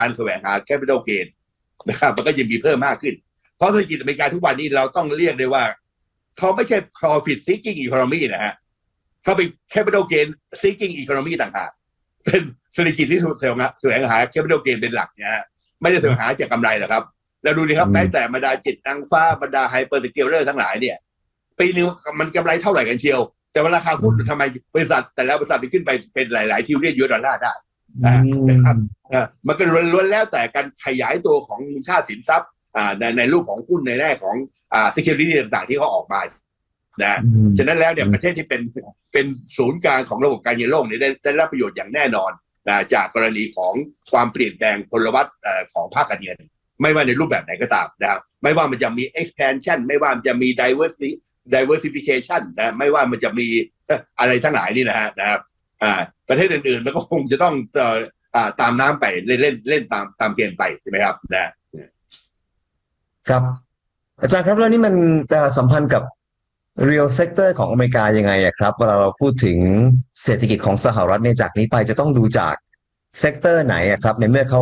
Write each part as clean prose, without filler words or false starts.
การแสวงหา capital gain นะครับมันก็ยังมีเพิ่มมากขึ้นเพราะเศรษฐกิจอเมริกาทุกวันนี้เราต้องเรียกได้ว่าเขาไม่ใช่ profit seeking economy นะฮะเขาเป็น capital gain seeking economy ต่างหากเป็นเศรษฐกิจที่แสวงหา capital gain เป็นหลักนะฮะไม่ได้แสวงหาจากกำไรหรอกครับแล้วดูดิครับแม้แต่บรรดาจิตนางฟ้าบรรดาไฮเปอร์สเกลเลอร์ทั้งหลายเนี่ยปีนึงมันกำไรเท่าไหร่กันเชียวแต่เวลาราคาหุ้นทำไมบริษัทแต่ละบริษัทไปขึ้นไปเป็นหลายๆทิวเลียนยูเอสดอลลาร์ได้นะครับมันก็ล้วนแล้วแต่การขยายตัวของมูลค่าสินทรัพย์ในรูปของหุ้นในแง่ของsecurity ต่างๆที่เขาออกมานะฉะนั้นแล้วเนี่ยประเทศที่เป็นศูนย์กลางของระบบการเงินโลกเนี่ยได้รับประโยชน์อย่างแน่นอนจากกรณีของความเปลี่ยนแปลงพลวัตของภาคการเงินไม่ว่าในรูปแบบไหนก็ตามนะครับไม่ว่ามันจะมี expansion ไม่ว่ามันจะมี diversification นะไม่ว่ามันจะมีอะไรทั้งหลายนี่นะครับประเทศอื่นๆมันก็คงจะต้องตามน้ำไปเล่นตามเกมไปใช่ไหมครับครับอาจารย์ครับแล้วนี่มันสัมพันธ์กับ real sector ของอเมริกายังไงครับเวลาเราพูดถึงเศรษฐกิจของสหรัฐเนี่ยจากนี้ไปจะต้องดูจากเซกเตอร์ไหนครับในเมื่อเขา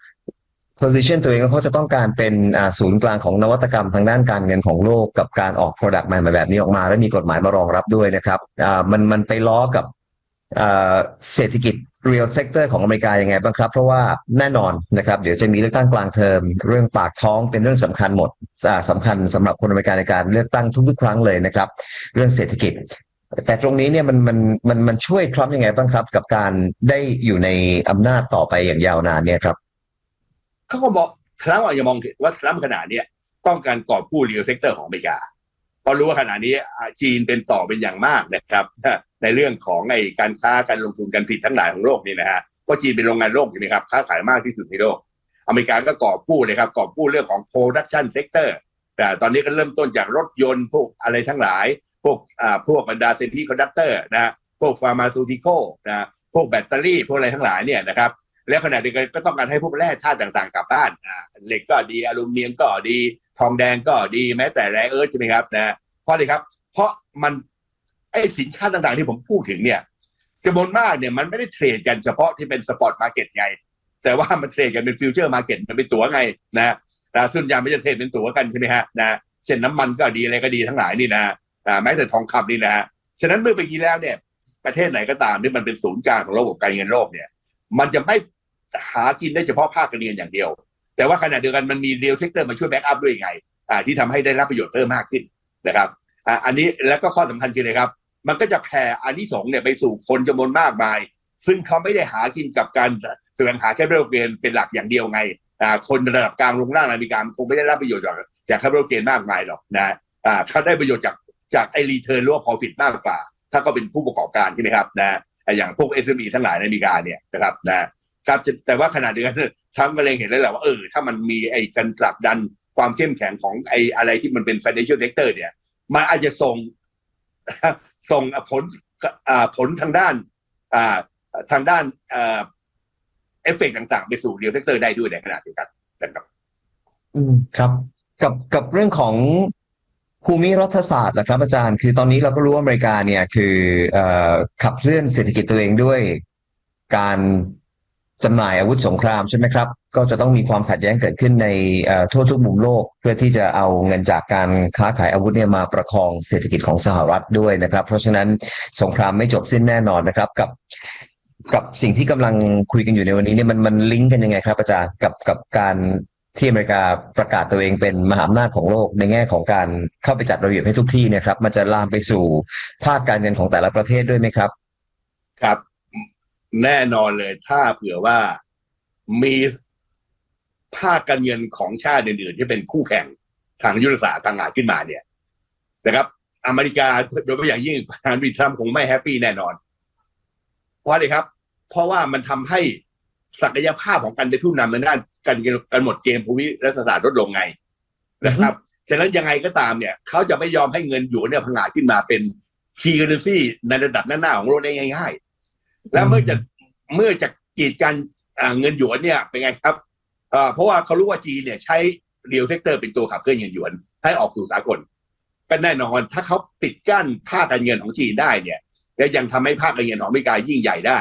position ตัวเองว่าเขาจะต้องการเป็นศูนย์กลางของนวัตกรรมทางด้านการเงินของโลกกับการออก product ใหม่แบบนี้ออกมาและมีกฎหมายมารองรับด้วยนะครับมันไปล้อกับเศรษฐกิจ real sector ของอเมริกายังไงบ้างครับเพราะว่าแน่นอนนะครับเดี๋ยวจะมีเลือกตั้งกลางเทอมเรื่องปากท้องเป็นเรื่องสำคัญหมดสำคัญสำหรับคนอเมริกันในการเลือกตั้งทุกๆครั้งเลยนะครับเรื่องเศรษฐกิจแต่ตรงนี้เนี่ยมันช่วยทรัมป์ยังไงบ้างครับกับการได้อยู่ในอำนาจต่อไปอย่างยาวนานเนี่ยครับเขาก็บอกทรัมป์อาจจะมองว่าทรัมป์ขนาดนี้ต้องการกอบกู้ real sector ของอเมริกาเพราะรู้ว่าขณะนี้จีนเป็นต่อเป็นอย่างมากนะครับในเรื่องของการค้าการลงทุนการผลิตทั้งหลายของโลกนี่นะฮะเพราะจีนเป็นโรงงานโลกใช่ไหมครับค้าขายมากที่สุดในโลกอเมริกาก็กอบกู้เลยครับกอบกู้เรื่องของ production sector แต่ตอนนี้ก็เริ่มต้นจากรถยนต์พวกอะไรทั้งหลายพวกบรรดา semiconductor นะพวก pharmaceutical นะพวกแบตเตอรี่พวกอะไรทั้งหลายเนี่ยนะครับแล้วขณะเดียวกันก็ต้องการให้พวกแร่ธาตุต่างๆกลับบ้านเหล็กก็ดีอลูมิเนียมก็ดีทองแดงก็ดีแม้แต่แร่เอิร์ธใช่ไหมครับนะเพราะอะไรครับเพราะมันสินค้าต่างๆที่ผมพูดถึงเนี่ยจำนวนมากเนี่ยมันไม่ได้เทรดกันเฉพาะที่เป็นสปอร์ตมาร์เก็ตไงแต่ว่ามันเทรดกันเป็นฟิวเจอร์มาร์เก็ตมันเป็นตั๋วไงนะส่วนใหญ่ไม่จะเทรดเป็นตั๋วกันใช่ไหมฮะนะเช่นน้ำมันก็ดีอะไรก็ดีทั้งหลายนี่นะแม้แต่ทองคำนี่นะฉะนั้นเมื่อไปกี้แล้วเนี่ยประเทศไหนก็ตามที่มันเป็นศูนย์กลางของระบบการเงินโลกเนี่ยมันจะไม่หากินได้เฉพาะภาคการเงินอย่างเดียวแต่ว่าขณะเดียวกันมันมีเรียลเซกเตอร์มาช่วยแบ็กอัพด้วยไงที่ทำให้ได้รับประโยชน์เพิ่มมากขึ้นนะครับอันนี้แล้วก็ข้อสำคัญคืออะไรครับมันก็จะแผ่อานิสงส์เนี่ยไปสู่คนจำนวนมากมายซึ่งเขาไม่ได้หากินกับการแสวงหาแคปิตอลเกนเป็นหลักอย่างเดียวไงคนระดับกลางลงล่างอเมริกาคงไม่ได้รับประโยชน์จากแคปิตอลเกนมากมายหรอกนะเขาได้ประโยชน์จากไอ้รีเทิร์นหรือว่า profit มากกว่าถ้าก็เป็นผู้ประกอบการใช่ไหมครับนะอย่างพวก SME ทั้งหลายในอเมริกาเนี่ยนะครับนะครับแต่ว่าขณะเดียวกันทรัมป์ก็เล็งเห็นแล้วแหละว่าถ้ามันมีการผลักดันความเข้มแข็งของอะไรที่มันเป็น financial sector เนี่ยมันอาจจะส่งผลทางด้านเอฟเฟกต์ต่างๆไปสู่ real sector ได้ด้วยในขณะเดียวกันนะครับครับกับเรื่องของภูมิรัฐศาสตร์นะครับอาจารย์คือตอนนี้เราก็รู้ว่าอเมริกาเนี่ยคือขับเคลื่อนเศรษฐกิจตัวเองด้วยการจำหน่ายอาวุธสงครามใช่ไหมครับก็จะต้องมีความขัดแย้งเกิดขึ้นในทั่วทุกมุมโลกเพื่อที่จะเอาเงินจากการค้าขายอาวุธเนี่ยมาประคองเศรษฐกิจของสหรัฐด้วยนะครับเพราะฉะนั้นสงครามไม่จบสิ้นแน่นอนนะครับกับสิ่งที่กำลังคุยกันอยู่ในวันนี้เนี่ยมันลิงก์กันยังไงครับอาจารย์กับการที่อเมริกาประกาศตัวเองเป็นมหาอำนาจของโลกในแง่ของการเข้าไปจัดระเบียบให้ทุกที่เนี่ยครับมันจะลามไปสู่ภาคการเงินของแต่ละประเทศด้วยไหมครับครับแน่นอนเลยถ้าเผื่อว่ามีภาคการเงินของชาติอื่นๆที่เป็นคู่แข่งทางยุทธศาสตร์ต่างๆขึ้นมาเนี่ยนะครับอเมริกาโดยเฉพาะอย่างยิ่งประธานาธิบดีทรัมป์คงไม่แฮปปี้แน่นอนเพราะอะไรครับเพราะว่ามันทำให้ศักยภาพของการเป็นผู้นำในด้านการหมดเกมภูมิรัฐศาสตร์ลดลงไงนะครับฉะนั้นยังไงก็ตามเนี่ยเขาจะไม่ยอมให้เงินหยวนเนี่ยพังอาจขึ้นมาเป็นคีย์เคอเรนซีในระดับหน้าๆของโลกได้ง่ายๆแล้วเมื่อจะกีดกันเงินหยวนเนี่ยเป็นไงครับเพราะว่าเขารู้ว่าจีนเนี่ยใช้เรียลเซกเตอร์เป็นตัวขับเคลื่อนเงินหยวนให้ออกสู่สากลก็แน่นอนถ้าเขาปิดกั้นภาคการเงินของจีนได้เนี่ยและยังทำให้ภาคการเงินของอเมริกายิ่งใหญ่ได้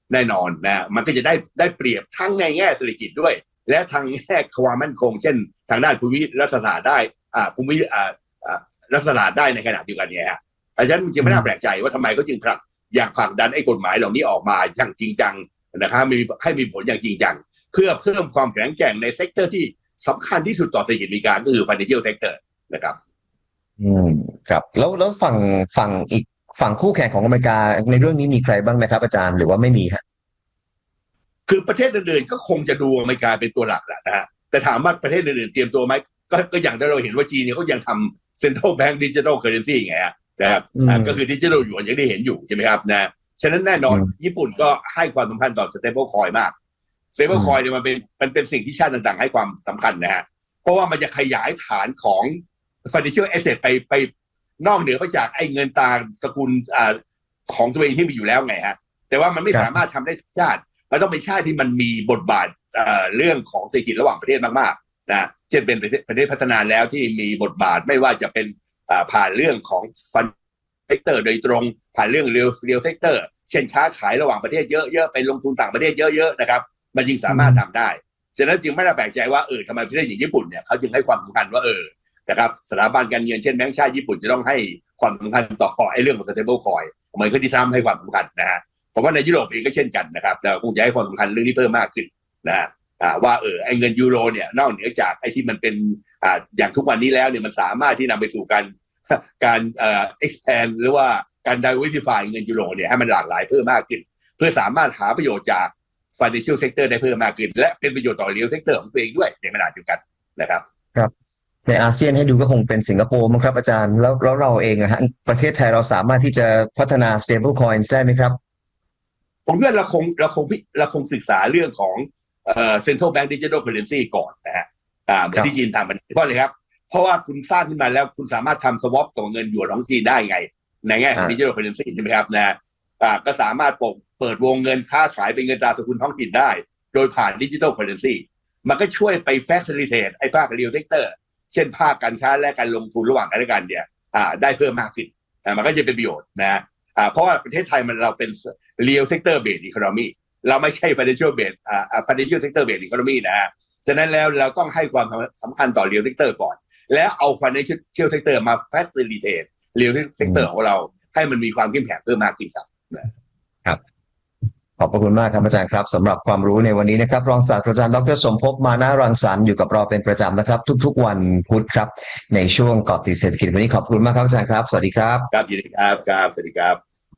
แน่นอนนะมันก็จะได้เปรียบทั้งในแง่เศรษฐกิจด้วยและทางแง่ความมั่นคงเช่นทางด้านภูมิรัฐศาสตร์ได้ภูมิรัฐศาสตร์ได้ในขณะเดียวกันเนี่ยฮะเพราะฉะนั้นจึงไม่น่าแปลกใจว่าทำไมเขาจึงอยากผลักดันไอ้กฎหมายเหล่านี้ออกมาอย่างจริงจังนะครับให้มีผลอย่างจริงจังเพื่อเพิ่มความแข็งแกร่งในเซกเตอร์ที่สำคัญที่สุดต่อเศรษฐกิจอเมริกาก็คือ financial sector นะครับครับแล้วฝั่งคู่แข่งของอเมริกาในเรื่องนี้มีใครบ้างไหมครับอาจารย์หรือว่าไม่มีฮะคือประเทศอื่นๆก็คงจะดูอเมริกาเป็นตัวหลักแหละนะฮะแต่ถามว่าประเทศอื่นๆเตรียมตัวไหมก็อย่างที่เราเห็นว่าจีนเนี่ยเขายังทำ central bank digital currency ไงนะครับก็คือ digital อยู่อย่างที่เห็นอยู่ใช่ไหมครับนะฉะนั้นแน่นอนญี่ปุ่นก็ให้ความสำคัญต่อ stable coin มาก stable coin เนี่ยมันเป็นสิ่งที่ชาติต่างๆให้ความสำคัญนะฮะเพราะว่ามันจะขยายฐานของ financial asset ไปนอกเหนือไปจากไอ้เงินตราสกุลของตัวเองที่มีอยู่แล้วไงฮะแต่ว่ามันไม่สามารถทำได้ทุกชาติมันต้องเป็นชาติที่มันมีบทบาทเรื่องของเศรษฐกิจระหว่างประเทศมากๆนะเช่นเป็นประเทศพัฒนาแล้วที่มีบทบาทไม่ว่าจะเป็นผ่านเรื่องของฟันเซกเตอร์โดยตรงผ่านเรื่องเรียลเซกเตอร์เช่นค้าขายระหว่างประเทศเยอะๆไปลงทุนต่างประเทศเยอะๆนะครับมันจึงสามารถทำได้ฉะนั้นจึงไม่น่าแปลกใจว่าทำไมประเทศอย่างญี่ปุ่นเนี่ยเขาจึงให้ความสำคัญว่านะครับสถาบันการเงินเช่นแบงก์ชาติญี่ปุ่นจะต้องให้ความสำคัญต่อไอ้เรื่องของ stable coin เหมือนที่ทรัมป์ให้ความสำคัญนะฮะผมว่าในยุโรปเองก็เช่นกันนะครับเราคงจะให้ความสำคัญเรื่องนี้เพิ่มมากขึ้นนะว่าไอ้เงินยูโรเนี่ยนอกเหนือจากไอ้ที่มันเป็นอย่างทุกวันนี้แล้วเนี่ยมันสามารถที่นำไปสู่การexpand หรือว่าการ diversify เงินยูโรเนี่ยให้มันหลากหลายเพิ่มมากขึ้นเพื่อสามารถหาประโยชน์จาก financial sector ได้เพิ่มมากขึ้นและเป็นประโยชน์ต่อ real sector ของตัวเองด้วยในขณะเดียวกันนะครับครับในอาเซียนให้ดูก็คงเป็นสิงคโปร์มั้งครับอาจารย์แล้วเราเองฮะประเทศไทยเราสามารถที่จะพัฒนา stable coins ได้ไหมครับผมว่าเราคงศึกษาเรื่องของcentral bank digital currency ก่อนนะฮะเหมือนที่จีนทำมันเพราะอะไรครับเพราะว่าคุณสร้างขึ้นมาแล้วคุณสามารถทำ swap ต่อเงินหยวนของจีนได้ไงในแง่ของ digital currency ใช่ไหมครับนะก็สามารถเปิดวงเงินค้าขายเป็นเงินตราสกุลท้องถิ่นได้โดยผ่าน digital currency มันก็ช่วยไป facilitate ไอ้ภาค real sector เช่นภาคการค้าและการลงทุนระหว่างกันและกันเนี่ยได้เพิ่มมากขึ้นมันก็จะเป็นประโยชน์นะเพราะว่าประเทศไทยเราเป็น real sector based economy เราไม่ใช่ financial based financial sector based economy นะฮะฉะนั้นแล้วเราต้องให้ความสำคัญต่อ real sector ก่อนแล้วเอา financial sector มา facilitate real sector ของเราให้มันมีความเข้มแข็งเพิ่มมากขึ้นครับขอบพระคุณมากครับอาจารย์ครับสำหรับความรู้ในวันนี้นะครับรองศาสตราจารย์ดร.สมภพมานะรังสรรค์อยู่กับเราเป็นประจำนะครับทุกๆวันพุธครับในช่วงเกาะติดเศรษฐกิจวันนี้ขอบคุณมากครับอาจารย์ครับสวัสดีครับครับยินดีครับครับสวัสดีครับ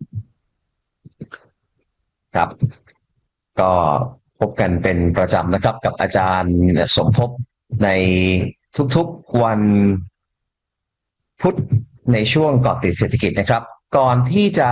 ครับก็พบกันเป็นประจำนะครับกับอาจารย์สมภพในทุกๆวันพุธในช่วงเกาะติดเศรษฐกิจนะครับก่อนที่จะ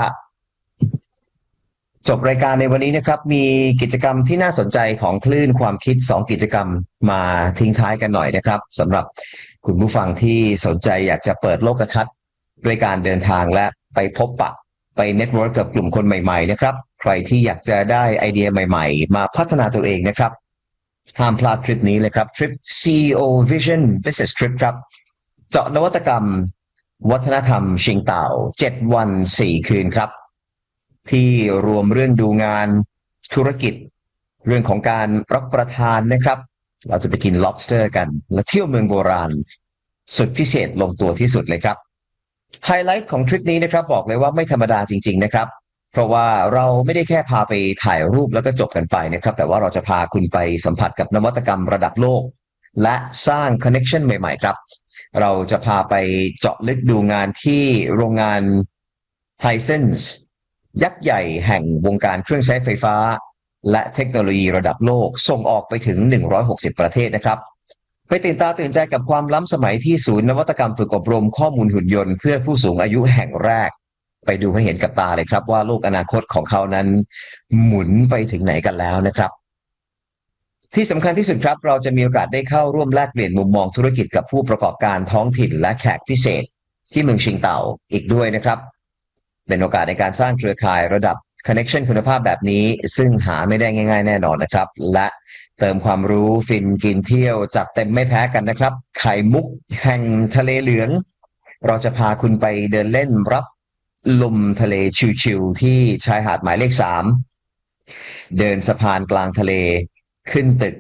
จบรายการในวันนี้นะครับมีกิจกรรมที่น่าสนใจของคลื่นความคิด2กิจกรรมมาทิ้งท้ายกันหน่อยนะครับสำหรับคุณผู้ฟังที่สนใจอยากจะเปิดโลกทัศน์ด้วยการเดินทางและไปพบปะไปเน็ตเวิร์กกับกลุ่มคนใหม่ๆนะครับใครที่อยากจะได้ไอเดียใหม่ๆมาพัฒนาตัวเองนะครับห้ามพลาดทริปนี้เลยครับทริป CEO Vision Business Trip ครับเจาะนวัตกรรมวัฒนธรรมชิงเต่า7 วัน 4 คืนครับที่รวมเรื่องดูงานธุรกิจเรื่องของการรับประทานนะครับเราจะไปกิน lobster กันและเที่ยวเมืองโบราณสุดพิเศษลงตัวที่สุดเลยครับไฮไลท์ของทริปนี้นะครับบอกเลยว่าไม่ธรรมดาจริงๆนะครับเพราะว่าเราไม่ได้แค่พาไปถ่ายรูปแล้วก็จบกันไปนะครับแต่ว่าเราจะพาคุณไปสัมผัสกับนวัตกรรมระดับโลกและสร้างคอนเนคชั่นใหม่ๆครับเราจะพาไปเจาะลึกดูงานที่โรงงาน Hisenseยักษ์ใหญ่แห่งวงการเครื่องใช้ไฟฟ้าและเทคโนโลยีระดับโลกส่งออกไปถึง160ประเทศนะครับไปตื่นตาตื่นใจกับความล้ำสมัยที่ศูนย์นวัตกรรมฝึกอบรมข้อมูลหุ่นยนต์เพื่อผู้สูงอายุแห่งแรกไปดูให้เห็นกับตาเลยครับว่าโลกอนาคตของเขานั้นหมุนไปถึงไหนกันแล้วนะครับที่สำคัญที่สุดครับเราจะมีโอกาสได้เข้าร่วมแลกเปลี่ยนมุมมองธุรกิจกับผู้ประกอบการท้องถิ่นและแขกพิเศษที่เมืองชิงเต่าอีกด้วยนะครับเป็นโอกาสในการสร้างเครือข่ายระดับ connection คุณภาพแบบนี้ซึ่งหาไม่ได้ง่ายๆแน่นอนนะครับและเติมความรู้ฟินกินเที่ยวจัดเต็มไม่แพ้กันนะครับไข่มุกแห่งทะเลเหลืองเราจะพาคุณไปเดินเล่นรับลมทะเลชิลๆที่ชายหาดหมายเลข3 เดินสะพานกลางทะเลขึ้นตึก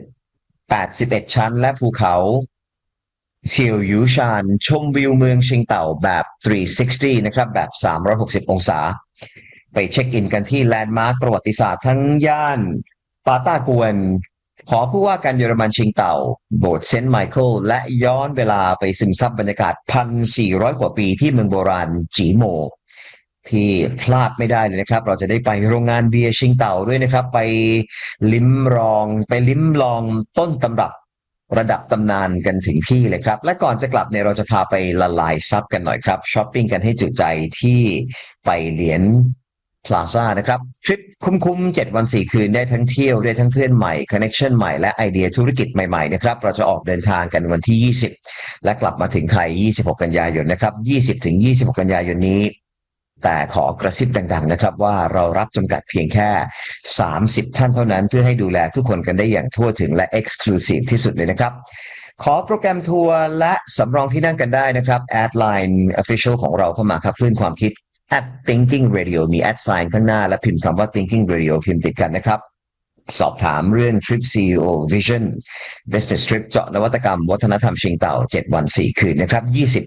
81ชั้นและภูเขาเซียวหยูชานชมวิวเมืองชิงเต่าแบบ360นะครับแบบ360องศาไปเช็คอินกันที่แลนด์มาร์คประวัติศาสตร์ทั้งย่านปาต้ากวนหอผู้ว่าการเยอรมันชิงเต่าโบสถ์เซนต์ไมเคิลและย้อนเวลาไปซึมซับบรรยากาศ 1,400 กว่าปีที่เมืองโบราณจีโมที่พลาดไม่ได้เลยนะครับเราจะได้ไปโรงงานเบียร์ชิงเต่าด้วยนะครับไปลิ้มลองต้นตำรับระดับตำนานกันถึงที่เลยครับและก่อนจะกลับเนี่ยเราจะพาไปละลายซับกันหน่อยครับช้อปปิ้งกันให้จุใจที่ไปเหรียญพลาซ่านะครับทริปคุ้มๆ7 วัน 4 คืนได้ทั้งเที่ยวได้ทั้งเพื่อนใหม่คอนเนคชั่นใหม่และไอเดียธุรกิจใหม่ๆนะครับเราจะออกเดินทางกันวันที่20และกลับมาถึงไทย26กันยายนนะครับ20-26กันยายนนี้แต่ขอกระซิบดังๆนะครับว่าเรารับจำกัดเพียงแค่30ท่านเท่านั้นเพื่อให้ดูแลทุกคนกันได้อย่างทั่วถึงและ Exclusive ที่สุดเลยนะครับขอโปรแกรมทัวร์และสำรองที่นั่งกันได้นะครับแอดไลน์ Official ของเราเข้ามาครับคลื่นความคิด @thinking radio มี @ ข้างหน้าและพิมพ์คำว่า thinking radio พิมพ์ติดกันนะครับสอบถามเรื่อง Trip CEO Vision Business Trip เจาะนวัตกรรมวัฒนธรรมชิงเต่า7 วัน 4 คืนนะครับ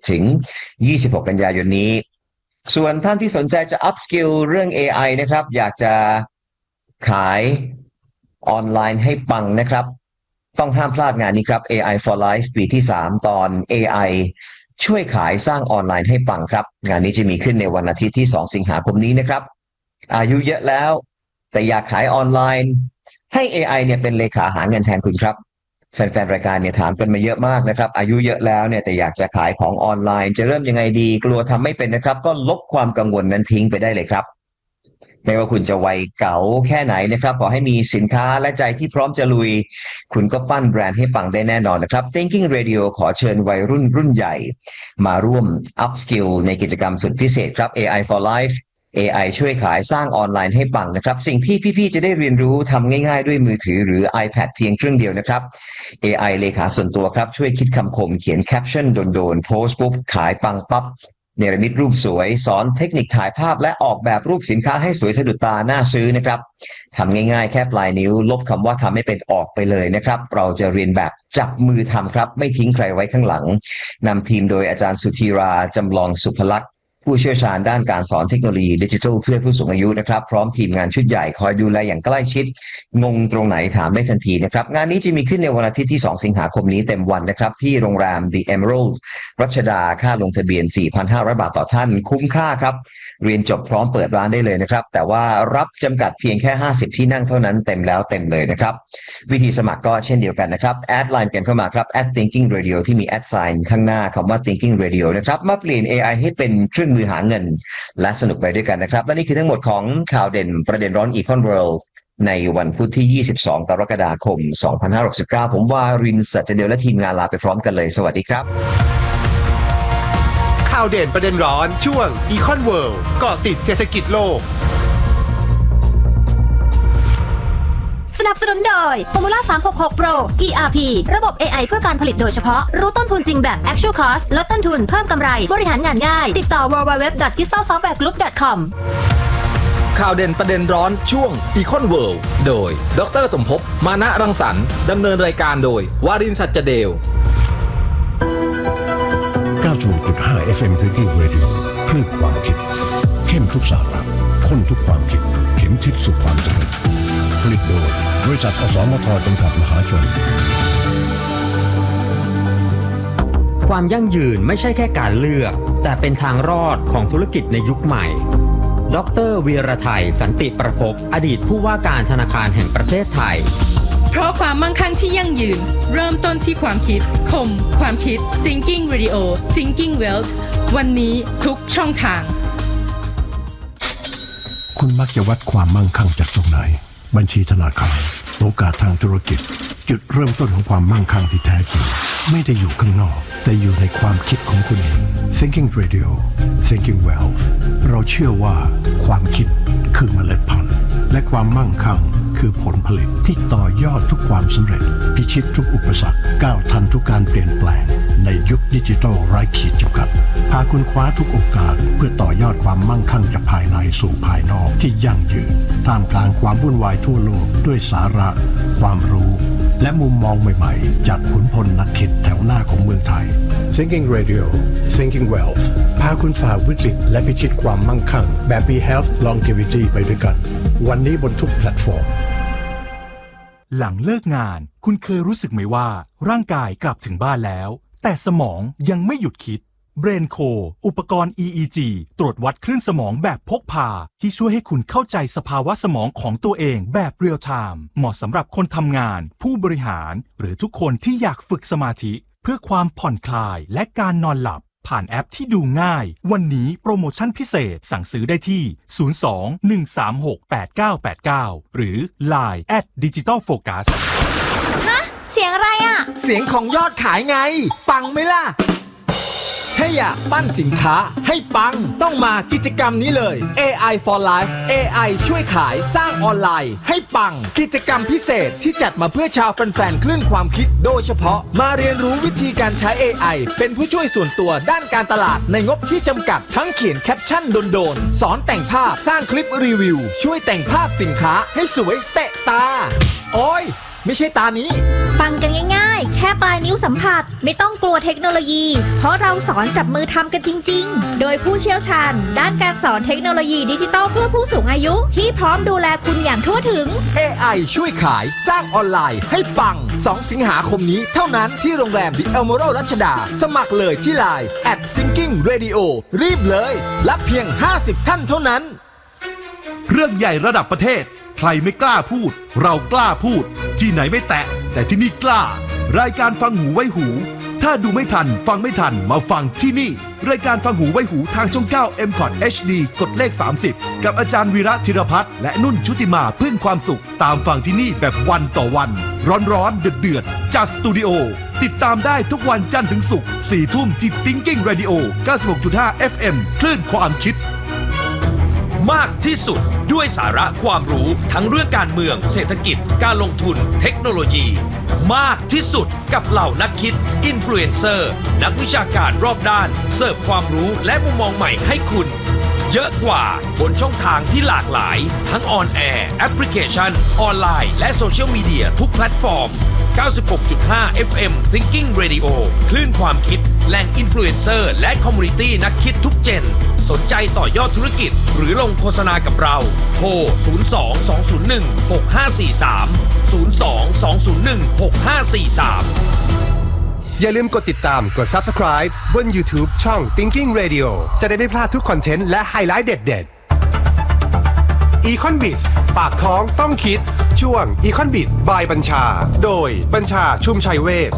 20-26กันยายนนี้ส่วนท่านที่สนใจจะ up skill เรื่อง AI นะครับอยากจะขายออนไลน์ให้ปังนะครับต้องห้ามพลาดงานนี้ครับ AI for Life ปีที่3ตอน AI ช่วยขายสร้างออนไลน์ให้ปังครับงานนี้จะมีขึ้นในวันอาทิตย์ที่2 สิงหาคมนี้นะครับอายุเยอะแล้วแต่อยากขายออนไลน์ให้ AI เนี่ยเป็นเลขาหาเงินแทนคุณครับแฟนๆรายการเนี่ยถามกันมาเยอะมากนะครับอายุเยอะแล้วเนี่ยแต่อยากจะขายของออนไลน์จะเริ่มยังไงดีกลัวทำไม่เป็นนะครับก็ลบความกังวลนั้นทิ้งไปได้เลยครับไม่ว่าคุณจะวัยเก๋าแค่ไหนนะครับขอให้มีสินค้าและใจที่พร้อมจะลุยคุณก็ปั้นแบรนด์ให้ปังได้แน่นอนนะครับ Thinking Radio ขอเชิญวัยรุ่นใหญ่มาร่วม up skill ในกิจกรรมสุดพิเศษครับ AI for Life AI ช่วยขายสร้างออนไลน์ให้ปังนะครับสิ่งที่พี่ๆจะได้เรียนรู้ทำง่ายๆด้วยมือถือหรือ iPad เพียงเครื่องเดียวนะครับ AI เลขาส่วนตัวครับช่วยคิดคำคมเขียนแคปชั่นโดนๆโพสต์ปุ๊บขายปังปั๊บเนรมิตรูปสวยสอนเทคนิคถ่ายภาพและออกแบบรูปสินค้าให้สวยสะดุดตาน่าซื้อนะครับทำง่ายๆแค่ปลายนิ้วลบคำว่าทำไม่เป็นออกไปเลยนะครับเราจะเรียนแบบจับมือทำครับไม่ทิ้งใครไว้ข้างหลังนำทีมโดยอาจารย์สุธีราจำลองสุภลักษณ์ผู้เชี่ยวชาญด้านการสอนเทคโนโลยีดิจิทัลเพื่อผู้สูงอายุนะครับพร้อมทีมงานชุดใหญ่คอยดูแลอย่างใกล้ชิดงงตรงไหนถามได้ทันทีนะครับงานนี้จะมีขึ้นในวันอาทิตย์ที่2 สิงหาคมนี้เต็มวันนะครับที่โรงแรม The Emerald รัชดาค่าลงทะเบียน 4,500 บาทต่อท่านคุ้มค่าครับเรียนจบพร้อมเปิดร้านได้เลยนะครับแต่ว่ารับจำกัดเพียงแค่50ที่นั่งเท่านั้นเต็มแล้วเต็มเลยนะครับวิธีสมัครก็เช่นเดียวกันนะครับแอดไลน์กันเข้ามาครับ @thinking radio ที่มี @ ข้างหน้าคำว่า thinking radio นะครับมาเปลี่ยน AI ให้เป็นเครื่องมือหาเงินและสนุกไปด้วยกันนะครับและนี่คือทั้งหมดของข่าวเด่นประเด็นร้อน Econ World ในวันพุธที่22กรกฎาคม2569ผมวารินทร์ สัจเดลและทีมงานลาไปพร้อมกันเลยสวัสดีครับข่าวเด่นประเด็นร้อนช่วง Econ World เกาะติดเศรษฐกิจโลกสนับสนุนโดย Formula 366 Pro ERP ระบบ AI เพื่อการผลิตโดยเฉพาะรู้ต้นทุนจริงแบบ Actual Cost ลดต้นทุนเพิ่มกำไรบริหารงานง่ายติดต่อ www.crystalsoftwaregroup.com ข่าวเด่นประเด็นร้อนช่วง Econ World โดยดร.สมภพมานะรังสรรค์ดำเนินรายการโดยวารินทร์ สัจเดล 96.5 FM Thinking Radio คลื่นความคิดเข้มทุกสาระข้นทุกความคิดเข็มทิศสู่ความสำเร็จผลิตโดยบริษัทอสมทจำกัดมหาชนความยั่งยืนไม่ใช่แค่การเลือกแต่เป็นทางรอดของธุรกิจในยุคใหม่ดร.วีรไทยสันติประภพอดีตผู้ว่าการธนาคารแห่งประเทศไทยเพราะความมั่งคั่งที่ยั่งยืนเริ่มต้นที่ความคิดคมความคิด Thinking Radio Thinking Wealth วันนี้ทุกช่องทางคุณมักจะวัดความมั่งคั่งจากตรงไหนบัญชีธนาคารโอกาสทางธุรกิจจุดเริ่มต้นของความมั่งคั่งที่แท้จริงไม่ได้อยู่ข้างนอกแต่อยู่ในความคิดของคุณเอง Thinking Radio Thinking Wealth เราเชื่อว่าความคิดคือเมล็ดพันธุ์และความมั่งคั่งคือผลผลิตที่ต่อยอดทุกความสำเร็จพิชิตทุกอุปสรรคก้าวทันทุกการเปลี่ยนแปลงในยุคดิจิทัลไร้ขีดจำกัดพาคุณคว้าทุกโอกาสเพื่อต่อยอดความมั่งคั่งจากภายในสู่ภายนอกที่ยั่งยืนท่ามกลางความวุ่นวายทั่วโลกด้วยสาระความรู้และมุมมองใหม่ๆจากขุนพลนักคิดแถวหน้าของเมืองไทย Thinking Radio Thinking Wealth พาคุณฝ่าวิกฤตและพิชิตความมั่งคั่งแบบ Be Health Longevity ไปด้วยกันวันนี้บนทุกแพลตฟอร์มหลังเลิกงานคุณเคยรู้สึกไหมว่าร่างกายกลับถึงบ้านแล้วแต่สมองยังไม่หยุดคิด BrainCo อุปกรณ์ EEG ตรวจวัดคลื่นสมองแบบพกพาที่ช่วยให้คุณเข้าใจสภาวะสมองของตัวเองแบบเรียลไทม์เหมาะสำหรับคนทำงานผู้บริหารหรือทุกคนที่อยากฝึกสมาธิเพื่อความผ่อนคลายและการนอนหลับผ่านแอปที่ดูง่ายวันนี้โปรโมชั่นพิเศษสั่งซื้อได้ที่02-136-8989หรือ Line @digitalfocus ฮะเสียงอะไรอ่ะเสียงของยอดขายไงฟังไหมล่ะถ้าอยากปั้นสินค้าให้ปังต้องมากิจกรรมนี้เลย AI for Life AI ช่วยขายสร้างออนไลน์ให้ปังกิจกรรมพิเศษที่จัดมาเพื่อชาวแฟนๆคลื่นความคิดโดยเฉพาะมาเรียนรู้วิธีการใช้ AI เป็นผู้ช่วยส่วนตัวด้านการตลาดในงบที่จำกัดทั้งเขียนแคปชั่นโดนๆสอนแต่งภาพสร้างคลิปรีวิวช่วยแต่งภาพสินค้าให้สวยเตะตาโอ้ยไม่ใช่ตานี้ปังกันง่ายๆแค่ปลายนิ้วสัมผัสไม่ต้องกลัวเทคโนโลยีเพราะเราสอนจับมือทำกันจริงๆโดยผู้เชี่ยวชาญด้านการสอนเทคโนโลยีดิจิทัลเพื่อผู้สูงอายุที่พร้อมดูแลคุณอย่างทั่วถึง AI ช่วยขายสร้างออนไลน์ให้ปัง2 สิงหาคมนี้เท่านั้นที่โรงแรม The Emerald รัชดาสมัครเลยที่ Line @thinking radio รีบเลยรับเพียง50ท่านเท่านั้นเรื่องใหญ่ระดับประเทศใครไม่กล้าพูดเรากล้าพูดที่ไหนไม่แตะแต่ที่นี่กล้ารายการฟังหูไว้หูถ้าดูไม่ทันฟังไม่ทันมาฟังที่นี่รายการฟังหูไว้หูทางช่อง 9 MCOT HD กดเลข30กับอาจารย์วีระธีรพัฒน์และนุ่นชุติมาพึ่งความสุขตามฟังที่นี่แบบวันต่อวันร้อนๆเดือดๆจากสตูดิโอติดตามได้ทุกวันจันทร์ถึงศุกร์ 4 ทุ่มที่ Thinking Radio 96.5 FM คลื่นความคิดมากที่สุดด้วยสาระความรู้ทั้งเรื่องการเมืองเศรษฐกิจการลงทุนเทคโนโลยีมากที่สุดกับเหล่านักคิดอินฟลูเอนเซอร์นักวิชาการรอบด้านเสิร์ฟความรู้และมุมมองใหม่ให้คุณเยอะกว่าบนช่องทางที่หลากหลายทั้งออนแอร์แอปพลิเคชันออนไลน์และโซเชียลมีเดียทุกแพลตฟอร์ม 96.5 FM Thinking Radio คลื่นความคิดแหล่งอินฟลูเอนเซอร์และคอมมูนิตี้นักคิดทุกเจนสนใจต่อยอดธุรกิจหรือลงโฆษณากับเราโทร 02-201-6543 02-201-6543 อย่าลืมกดติดตามกด Subscribe บน YouTube ช่อง Thinking Radio จะได้ไม่พลาดทุกคอนเทนต์และไฮไลท์เด็ดๆ Econ Biz ปากท้องต้องคิดช่วง Econ Biz by บัญชาโดยบัญชาชุมชัยเวช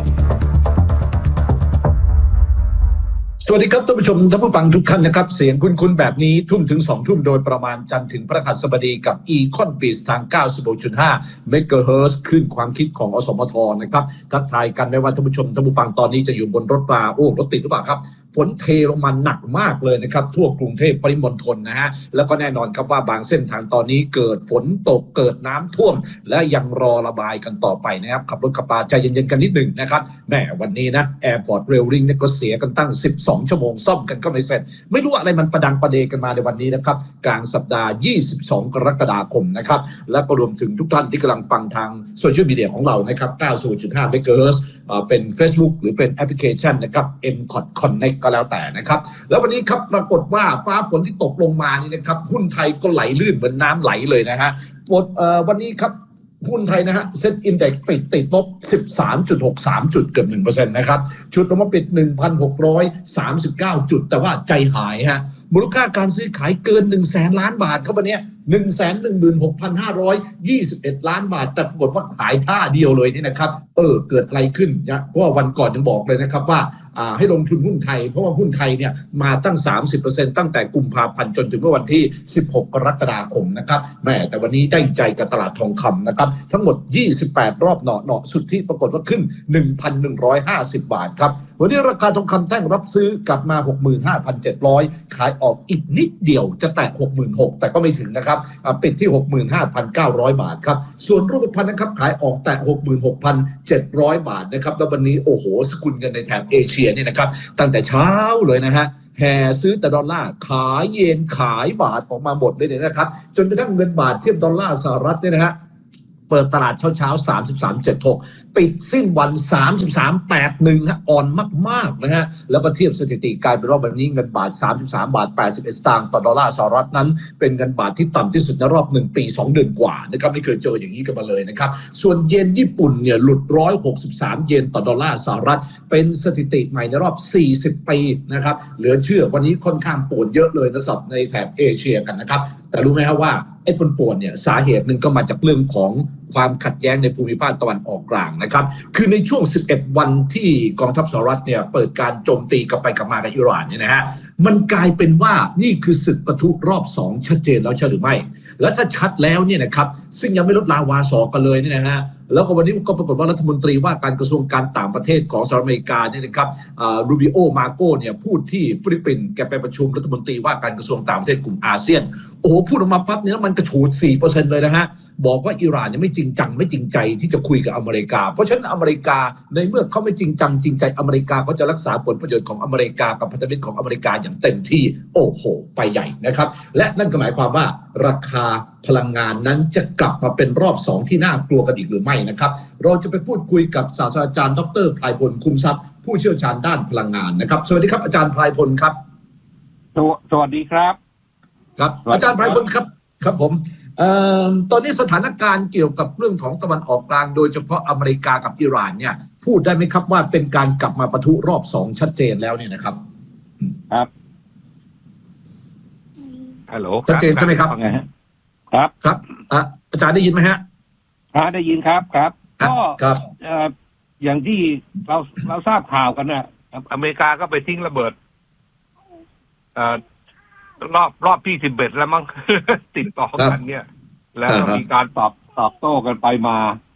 สวัสดีครับท่านผู้ชมท่านผู้ฟังทุกท่านนะครับเสียงคุ้นๆแบบนี้ทุ่มถึง2 ทุ่มโดยประมาณจันทร์ถึงพฤหัสบดีกับ Econ Biz ทาง 96.5 เมกะเฮิรตซ์คลื่นความคิดของอสมทนะครับทักทายกันไม่ว่าท่านผู้ชมท่านผู้ฟังตอนนี้จะอยู่บนรถรถติดหรือเปล่าครับฝนเทลงมาหนักมากเลยนะครับทั่วกรุงเทพปริมณฑลนะฮะแล้วก็แน่นอนครับว่าบางเส้นทางตอนนี้เกิดฝนตกเกิดน้ำท่วมและยังรอระบายกันต่อไปนะครับขับรถขับราใจเย็นๆกันนิดหนึ่งนะครับแหมวันนี้นะแอร์พอร์ตเรลลิงเนี่ยก็เสียกันตั้ง12ชั่วโมงซ่อมกันก็ไม่เสร็จไม่รู้อะไรมันประดังประเดกันมาในวันนี้นะครับกลางสัปดาห์22กรกฎาคมนะครับและก็รวมถึงทุกท่านที่กำลังฟังทางโซเชียลมีเดียของเรานะครับ 90.5 เมกะเฮิรตซ์เป็น Facebook หรือเป็นแอปพลิเคชันนะครับ MCOT Connect ก็แล้วแต่นะครับแล้ววันนี้ครับปรากฏว่าฟ้าฝนที่ตกลงมานี่นะครับหุ้นไทยก็ไหลลื่นเหมือนน้ำไหลเลยนะฮะวันนี้ครับหุ้นไทยนะฮะเซ็ตอินเด็กซ์ติดลบ 13.63 จุดเกือบ 1% นะครับชุดลงมาปิด 1,639 จุดแต่ว่าใจหายฮะมูลค่าการซื้อขายเกิน 100,000 ล้านบาทครับวันนี้ 116,521 ล้านบาทแต่ปรากฏว่าขายท่าเดียวเลยนี่นะครับเกิดอะไรขึ้นนะเพราะว่าวันก่อนยังบอกเลยนะครับว่าให้ลงทุนหุ้นไทยเพราะว่าหุ้นไทยเนี่ยมาตั้ง 30% ตั้งแต่กุมภาพันธ์จนถึงเมื่อวันที่16กรกฎาคมนะครับแม่แต่วันนี้ได้ใจกับตลาดทองคำนะครับทั้งหมด28รอบเหนาะสุดที่ปรากฏว่าขึ้น 1,150 บาทครับวันนี้ราคาทองคำแท่งรับซื้อกลับมา 65,700 ขายออกอีกนิดเดียวจะแตะ 66,000 แต่ก็ไม่ถึงนะครับนะครับปิดที่ 65,900 บาทครับส่วนรูปพรรณนะครับขายออกแต่ 66,700 บาทนะครับแล้ววันนี้โอ้โหสกุลเงินในแถบเอเชียเนี่ยนะครับตั้งแต่เช้าเลยนะฮะแห่ซื้อแต่ดอลลาร์ขายเยนขายบาทออกมาหมดเลยเนี่ยนะครับจนกระทั่งเงินบาทเทียบดอลลาร์สหรัฐเนี่ยนะฮะเปิดตลาดเช้า 33.76 ปิดสิ้นวัน 33.81 ฮะอ่อนมากๆนะฮะแล้วก็เทียบสถิติกลายเป็นว่าวันนี้เงินบาท 33 บาท 81 สตางค์ต่อดอลลาร์สหรัฐนั้นเป็นเงินบาทที่ต่ำที่สุดในรอบ1 ปี 2 เดือนกว่านะครับไม่เคยเจออย่างนี้กันมาเลยนะครับส่วนเยนญี่ปุ่นเนี่ยหลุด163เยนต่อดอลลาร์สหรัฐเป็นสถิติใหม่ในรอบ40 ปีนะครับเหลือเชื่อวันนี้ค่อนข้างป่วนเยอะเลยนะครับในแถบเอเชียกันนะครับแต่รู้ไหมครับว่าไอ้ป่วนเนี่ยสาเหตุหนึ่งก็มาจากเรื่องของความขัดแย้งในภูมิภาคตะวันออกกลางนะครับคือในช่วง11วันที่กองทัพสหรัฐเนี่ยเปิดการโจมตีกลับไปกลับมากับอิหร่านเนี่ยนะฮะมันกลายเป็นว่านี่คือศึกปะทุรอบ2ชัดเจนแล้วใช่หรือไม่และถ้าชัดแล้วเนี่ยนะครับซึ่งยังไม่ลดลาวาสอกันเลยเนี่ยนะฮะแล้วก็วันนี้ก็ปรากฏว่ารัฐมนตรีว่าการกระทรวงการต่างประเทศของสหรัฐอเมริกาเนี่ยนะครับรูบิโอมาโกเนี่ยพูดที่ฟิลิปปินส์แกไปประชุมรัฐมนตรีว่าการกระทรวงต่างประเทศกลุ่มอาเซียนโอ้โหพูดออกมาปั๊บเนี่ยมันกระฉูด 4% เลยนะฮะบอกว่าอิหร่านเนี่ยไม่จริงจังไม่จริงใจที่จะคุยกับอเมริกาเพราะฉะนั้นอเมริกาในเมื่อเขาไม่จริงจังจริงใจอเมริกาก็จะรักษาผลประโยชน์ของอเมริกากับพันธมิตรของอเมริกาอย่างเต็มที่โอ้โหไปใหญ่นะครับและนั่นก็หมายความว่าราคาพลังงานนั้นจะกลับมาเป็นรอบ2ที่น่ากลัวกันอีกหรือไม่นะครับเราจะไปพูดคุยกับศาสตราจารย์ดร.พลายพลคุ้มทรัพย์ผู้เชี่ยวชาญด้านพลังงานนะครับสวัสดีครับอาจารย์พลายพลครับสวัสดีครับครับอาจารย์พลายพลครับครับผมตอนนี้สถานการณ์เกี่ยวกับเรื่องของตะวันออกกลางโดยเฉพาะอเมริกากับอิหร่านเนี่ยพูดได้ไหมครับว่าเป็นการกลับมาปะทุรอบ2ชัดเจนแล้วเนี่ยนะครับครับฮัลโหลชัดเจนใช่ไหมครับครับครับอาจารย์ได้ยินไหมฮะได้ยินครับก็อย่างที่เราทราบข่าวกันนะอเมริกาก็ไปทิ้งระเบิดรอบที่11แล้วมั้ง ติดต่อกันเนี่ยแล้วมีการตอบโต้กันไปมา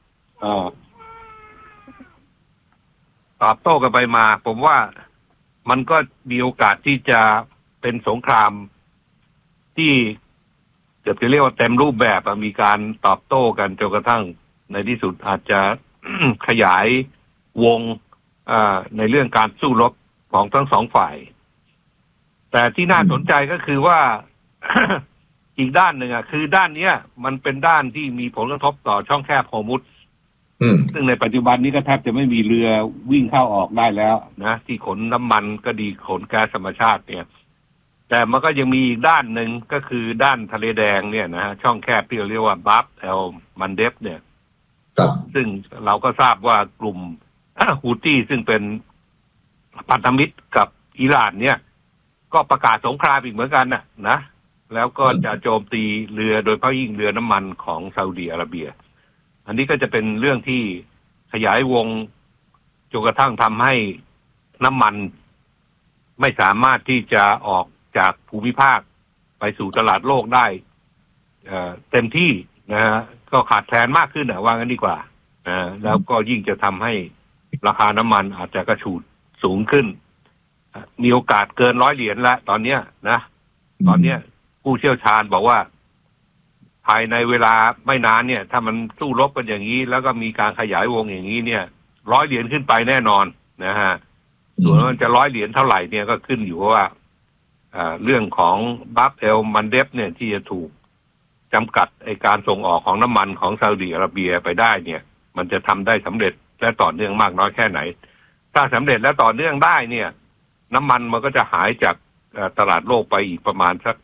ตอบโต้กันไปมาผมว่ามันก็มีโอกาสที่จะเป็นสงครามที่เกือบจะเรียกว่าเต็มรูปแบบมีการตอบโต้กันจนกระทั่งในที่สุดอาจจะ ขยายวงในเรื่องการสู้รบของทั้งสองฝ่ายแต่ที่น่าสนใจก็คือว่า อีกด้านหนึ่งคือด้านนี้มันเป็นด้านที่มีผลกระทบต่อช่องแคบฮอร์มุซซึ่งในปัจจุบันนี้ก็แทบจะไม่มีเรือวิ่งเข้าออกได้แล้วนะที่ขนน้ำมันก็ดีขนแก๊สธรรมชาติเนี่ยแต่มันก็ยังมีอีกด้านหนึ่งก็คือด้านทะเลแดงเนี่ยนะช่องแคบที่เราเรียกว่าบัฟเอลมันเดฟเนี่ยซึ่งเราก็ทราบว่ากลุ่มฮูตี้ซึ่งเป็นพันธมิตรกับอิหร่านเนี่ยก็ประกาศสงครามอีกเหมือนกันนะแล้วก็จะโจมตีเรือโดยเฉพาะยิ่งเรือน้ำมันของซาอุดิอาระเบียอันนี้ก็จะเป็นเรื่องที่ขยายวงจนกระทั่งทำให้น้ำมันไม่สามารถที่จะออกจากภูมิภาคไปสู่ตลาดโลกได้เต็มที่นะฮะก็ขาดแคลนมากขึ้นว่างั้นดีกว่าแล้วก็ยิ่งจะทำให้ราคาน้ำมันอาจจะกระฉูดสูงขึ้นมีโอกาสเกิน$100แล้วตอนเนี้ยนะตอนเนี้ยผู้เชี่ยวชาญบอกว่าภายในเวลาไม่นานเนี่ยถ้ามันสู้รบกันอย่างนี้แล้วก็มีการขยายวงอย่างนี้เนี่ย$100ขึ้นไปแน่นอนนะฮะส่วนมันจะ$100เท่าไหร่เนี่ยก็ขึ้นอยู่ว่าเรื่องของบัฟเอลมันเดฟเนี่ยที่จะถูกจำกัดไอการส่งออกของน้ำมันของซาอุดิอาระเบียไปได้เนี่ยมันจะทำได้สำเร็จและต่อเนื่องมากน้อยแค่ไหนถ้าสำเร็จและต่อเนื่องได้เนี่ยน้ำมันมันก็จะหายจากตลาดโลกไปอีกประมาณสัก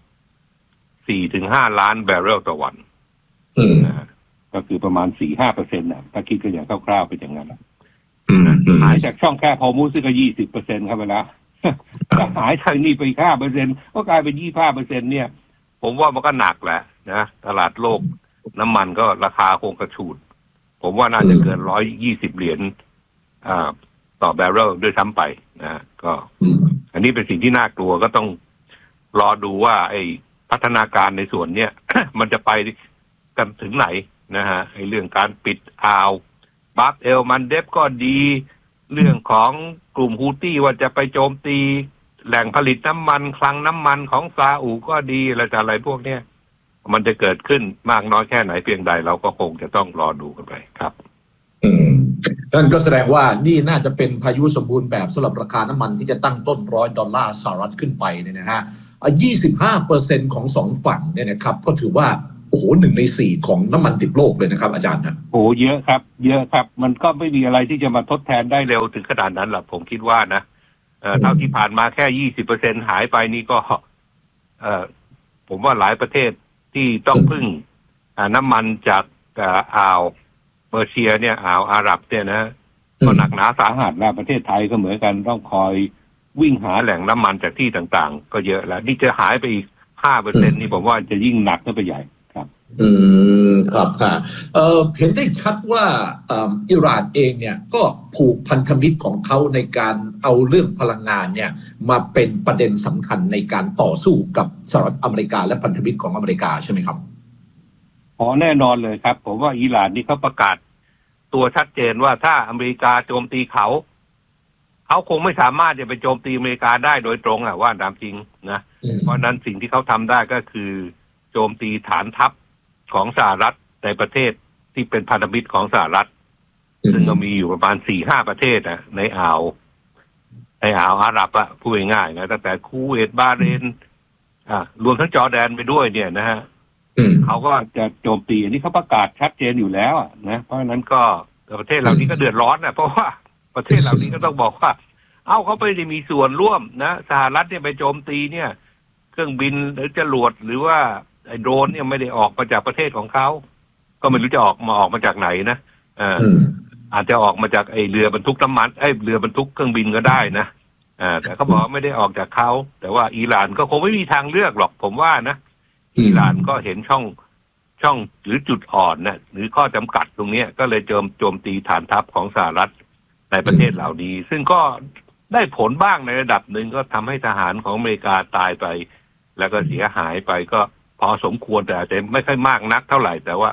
4-5 ล้านบาร์เรลต่อวันก็คือประมาณ 4-5% นะถ้าคิดกันอย่างคร่าวๆเป็นอย่างนั้นหายจากช่องแคบฮอร์มุซซึ่งก็ 20% ครับเวลาถ้าหายจากนี่ไป 5% ก็กลายเป็น 25% เนี่ยผมว่ามันก็หนักแหละนะตลาดโลกน้ำมันก็ราคาคงกระฉูดผมว่าน่าจะเกิน$120ต่อบาร์เรลด้วยซ้ำไปนะก็อันนี้เป็นสิ่งที่น่ากลัวก็ต้องรอดูว่าไอ้พัฒนาการในส่วนเนี้ย มันจะไปกันถึงไหนนะฮะไอ้เรื่องการปิดอ่าวบัฟเอลมันเดฟก็ดีเรื่องของกลุ่มฮูตี้ว่าจะไปโจมตีแหล่งผลิตน้ำมันคลังน้ำมันของซาอุก็ดีอะไรพวกเนี้ยมันจะเกิดขึ้นมากน้อยแค่ไหนเพียงใดเราก็คงจะต้องรอดูกันไปครับนั่นก็แสดงว่านี่น่าจะเป็นพายุสมบูรณ์แบบสำหรับราคาน้ำมันที่จะตั้งต้น$100ขึ้นไปเนี่ยนะฮะ25%ของ2ฝั่งเนี่ยนะครับก็ถือว่าโอ้โห1 ใน 4ของน้ำมันดิบโลกเลยนะครับอาจารย์นะโอ้เยอะครับเยอะครับมันก็ไม่มีอะไรที่จะมาทดแทนได้เร็วถึงขนาดนั้นหรอกผมคิดว่านะเท่าที่ผ่านมาแค่ 20% หายไปนี่ก็ผมว่าหลายประเทศที่ต้องพึ่งน้ำมันจากอ่าวเปอร์เซียเนี่ยอ่าวอาหรับเนี่ยนะก็หนักหนาสาหัสแล้วประเทศไทยก็เหมือนกันต้องคอยวิ่งหาแหล่งน้ำมันจากที่ต่างๆก็เยอะแล้วนี่จะหายไปอีก 5% นี่ผมว่าจะยิ่งหนักขึ้นไปใหญ่ครับครับเห็นได้ชัดว่าอิหร่านเองเนี่ยก็ผูกพันธมิตรของเขาในการเอาเรื่องพลังงานเนี่ยมาเป็นประเด็นสำคัญในการต่อสู้กับสหรัฐอเมริกาและพันธมิตรของอเมริกาใช่ไหมครับแน่นอนเลยครับผมว่าอิหร่านนี่เขาประกาศตัวชัดเจนว่าถ้าอเมริกาโจมตีเขาคงไม่สามารถจะไปโจมตีอเมริกาได้โดยตรงว่าตามจริงนะเพราะนั้นสิ่งที่เขาทำได้ก็คือโจมตีฐานทัพของสหรัฐในประเทศที่เป็นพันธมิตรของสหรัฐซึ่งก็มีอยู่ประมาณ 4-5 ประเทศในอ่าวอาหรับพูดง่ายๆนะตั้งแต่คูเวตบาห์เรนรวมทั้งจอร์แดนไปด้วยเนี่ยนะฮะเขาก็จะโจมตีอันนี้เขาประกาศชัดเจนอยู่แล้วนะเพราะฉะนั้นก็ประเทศเหล่านี้ก็เดือดร้อนนะเพราะว่าประเทศเหล่านี้ก็ต้องบอกว่าเขาไม่ได้มีส่วนร่วมนะสหรัฐเนี่ยไปโจมตีเนี่ยเครื่องบินหรือจรวดหรือว่าไอ้โดรนเนี่ยไม่ได้ออกมาจากประเทศของเขาก็ไม่รู้จะออกมาจากไหนนะอาจจะออกมาจากไอ้เรือบรรทุกน้ำมันเรือบรรทุกเครื่องบินก็ได้นะแต่เขาบอกไม่ได้ออกจากเขาแต่ว่าอิหร่านก็คงไม่มีทางเลือกหรอกผมว่านะอิหร่านก็เห็นช่องหรือจุดอ่อนนะหรือข้อจำกัดตรงนี้ก็เลยโจมตีฐานทัพของสหรัฐในประเทศเหล่านี้ซึ่งก็ได้ผลบ้างในระดับหนึ่งก็ทำให้ทหารของอเมริกาตายไปแล้วก็เสียหายไปก็พอสมควรแต่อาจจะไม่ค่อยมากนักเท่าไหร่แต่ว่า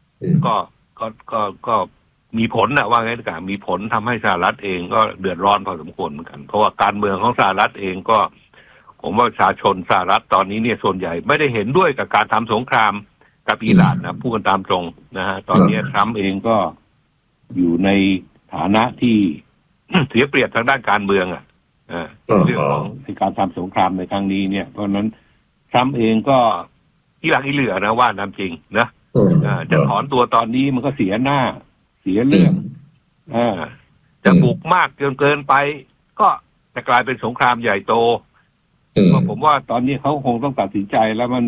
ก็มีผลนะว่าไงกันมีผลทำให้สหรัฐเองก็เดือดร้อนพอสมควรเหมือนกันเพราะว่าการเมืองของสหรัฐเองก็ผมว่าประชาชนสหรัฐตอนนี้เนี่ยส่วนใหญ่ไม่ได้เห็นด้วยกับการทำสงครามกับอิหร่านนะพูดกันตามตรงนะฮะตอนนี้ทรัมป์เองก็อยู่ในฐานะที่ เสียเปรียบทางด้านการเมืองเรื่องของการทำสงครามในครั้งนี้เนี่ยเพราะนั้นทรัมป์เองก็ที่หลังอีเหลือนะว่าตามจริงนะจะถอนตัวตอนนี้มันก็เสียหน้าเสียเรื่องจะบุกมากจนเกินไปก็จะกลายเป็นสงครามใหญ่โตก็ผมว่าตอนนี้เขาคงต้องตัดสินใจแล้วว่า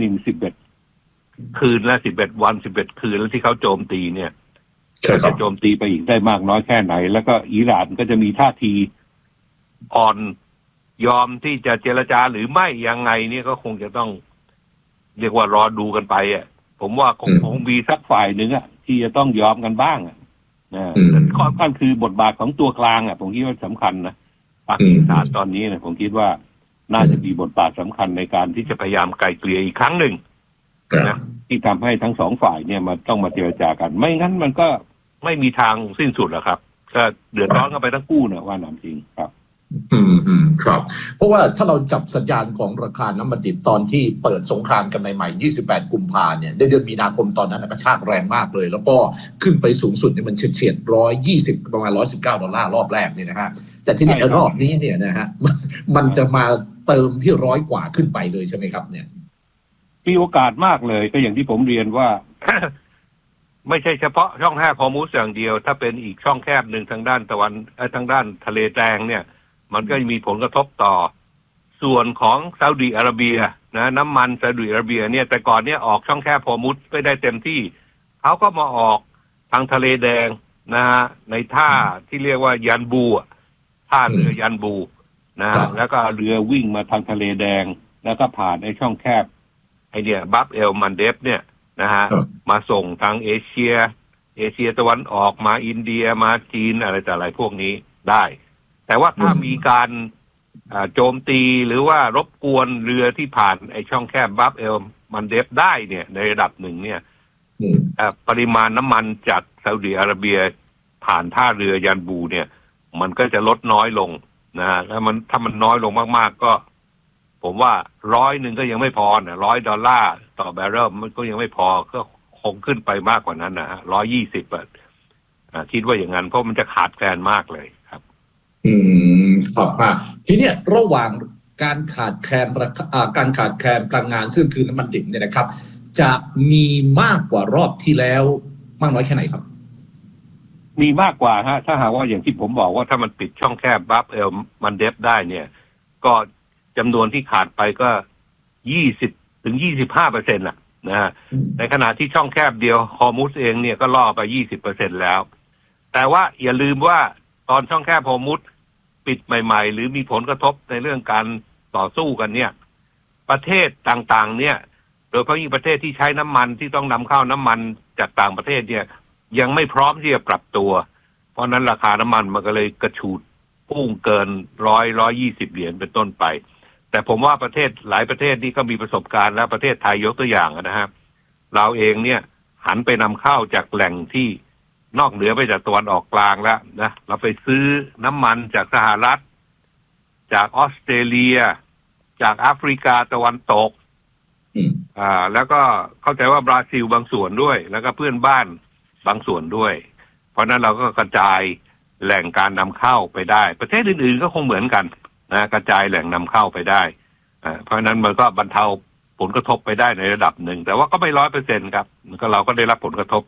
11 คืนและ11 วัน11 คืนแล้วที่เขาโจมตีเนี่ยจะโจมตีไปอีกได้มากน้อยแค่ไหนแล้วก็อิหร่านก็จะมีท่าทีอ่อนยอมที่จะเจรจาหรือไม่ยังไงเนี่ยก็คงจะต้องเรียกว่ารอดูกันไปผมว่าคงมีสักฝ่ายหนึ่งที่จะต้องยอมกันบ้างข้อสำคัญคือบทบาทของตัวกลางผมคิดว่าสำคัญนะปากีสถานตอนนี้นะผมคิดว่าน่าจะมีบทบาทสำคัญในการที่จะพยายามไกลเกลี่ยอีกครั้งหนึ่งนะที่ทำให้ทั้งสองฝ่ายเนี่ยมาต้องมาเจรจากันไม่งั้นมันก็ไม่มีทางสิ้นสุดหรอกครับก็เดือดร้อนกันไปทั้งคู่นะว่าน้ำจริงครับครับเพราะว่าถ้าเราจับสัญญาณของราคาน้ำมันดิบตอนที่เปิดสงครามกันใหม่ๆ28 กุมภาเนี่ยเดือนมีนาคมตอนนั้นกระชากแรงมากเลยแล้วก็ขึ้นไปสูงสุดเนี่ยมันเฉียด120ประมาณ$119รอบแรกเนี่ยนะฮะแต่ที่นี่รอบนี้เนี่ยนะฮะมันจะมาเติมที่100 กว่าขึ้นไปเลยใช่ไหมครับเนี่ยมีโอกาสมากเลยก็อย่างที่ผมเรียนว่า ไม่ใช่เฉพาะช่องแคบฮอร์มุซอย่างเดียวถ้าเป็นอีกช่องแคบหนึ่งทางด้านทางด้านทะเลแดงเนี่ยมันก็มีผลกระทบต่อส่วนของซาอุดิอาระเบียนะน้ำมันซาอุดิอาระเบียเนี่ยแต่ก่อนเนี่ยออกช่องแคบฮอร์มุซไม่ได้เต็มที่เขาก็มาออกทางทะเลแดงนะฮะในท่าที่เรียกว่ายันบูท่าเรือยันบูนะแล้วก็เรือวิ่งมาทางทะเลแดงแล้วก็ผ่านในช่องแคบไอเนี่ยบับเอลมันเดฟเนี่ยนะฮะมาส่งทางเอเชียตะวันออกมาอินเดียมาจีนอะไรแต่อะไรพวกนี้ได้แต่ว่าถ้ามีการโจมตีหรือว่ารบกวนเรือที่ผ่านไอช่องแคบบับเอลมันเดฟได้เนี่ยในระดับหนึ่งเนี่ยปริมาณน้ำมันจากซาอุดิอาระเบียผ่านท่าเรือยันบูเนี่ยมันก็จะลดน้อยลงนะฮะแล้วถ้ามันน้อยลงมากๆก็ผมว่า100ก็ยังไม่พอนะ$100ต่อแบเรลมันก็ยังไม่พอก็คงขึ้นไปมากกว่านั้นนะฮะ120คิดว่าอย่างนั้นเพราะมันจะขาดแคลนมากเลยครับครับทีเนี้ยระหว่างการขาดแคลนพลังงานซึ่งคือน้ำมันดิบเนี่ยนะครับจะมีมากกว่ารอบที่แล้วมากน้อยแค่ไหนครับมีมากกว่าฮะถ้าหากว่าอย่างที่ผมบอกว่าถ้ามันปิดช่องแคบบัฟเอลมันเดฟได้เนี่ยก็จำนวนที่ขาดไปก็20-25%น่ะนะฮะในขณะที่ช่องแคบเดียวฮอร์มุสเองเนี่ยก็ล่อไป20%แล้วแต่ว่าอย่าลืมว่าตอนช่องแคบฮอร์มุสปิดใหม่ๆหรือมีผลกระทบในเรื่องการต่อสู้กันเนี่ยประเทศต่างๆเนี่ยโดยเฉพาะยิ่งประเทศที่ใช้น้ำมันที่ต้องนำเข้าน้ำมันจากต่างประเทศเนี่ยยังไม่พร้อมที่จะปรับตัวเพราะนั้นราคาน้ำมันมันก็เลยกระฉูดพุ่งเกิน$120เป็นต้นไปแต่ผมว่าประเทศหลายประเทศนี่ก็มีประสบการณ์แล้วประเทศไทยยกตัวอย่างนะครับเราเองเนี่ยหันไปนำเข้าจากแหล่งที่นอกเหนือไปจากตะวันออกกลางแล้วนะเราไปซื้อน้ำมันจากสหรัฐจากออสเตรเลียจากแอฟริกาตะวันตกแล้วก็เข้าใจว่าบราซิลบางส่วนด้วยแล้วก็เพื่อนบ้านบางส่วนด้วยเพราะนั้นเราก็กระจายแหล่งการนำเข้าไปได้ประเทศอื่นๆก็คงเหมือนกันนะกระจายแหล่งนำเข้าไปได้เพราะนั้นมันก็บรรเทาผลกระทบไปได้ในระดับหนึ่งแต่ว่าก็ไม่100%ครับก็เราก็ได้รับผลกระทบ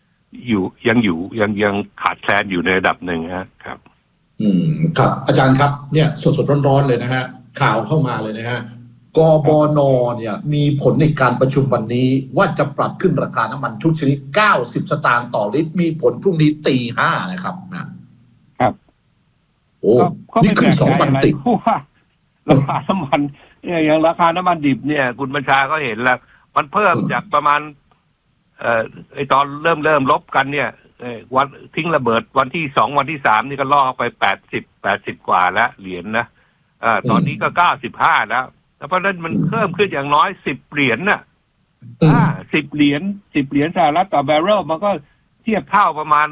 ยังขาดแคลนอยู่ในระดับหนึ่งครับครับอาจารย์ครับเนี่ยสดๆร้อนๆเลยนะฮะข่าวเข้ามาเลยนะฮะกบน.เนี่ยมีผลในการประชุมวันนี้ว่าจะปรับขึ้นราคาน้ำมันทุกชนิด90 สตางค์ต่อลิตรมีผลพรุ่งนี้ตี 5นะครับนะครับโอ้นี่ขึ้น2 วันติดว่าราคาน้ำมันเนี่ยอย่างราคาน้ำมันดิบเนี่ยคุณบัญชาก็เห็นแล้วมันเพิ่มจากประมาณไอตอนเริ่มลบกันเนี่ยวันทิ้งระเบิดวันที่2วันที่3นี่ก็ล่อไป80กว่าแล้วเหรียญนะตอนนี้ก็95แล้วเพราะนั้นมันเพิ่มขึ้นอย่างน้อย10 เหรียญน่ะ10 เหรียญสหรัฐต่อแบเรลมันก็เทียบเท่าประมาณ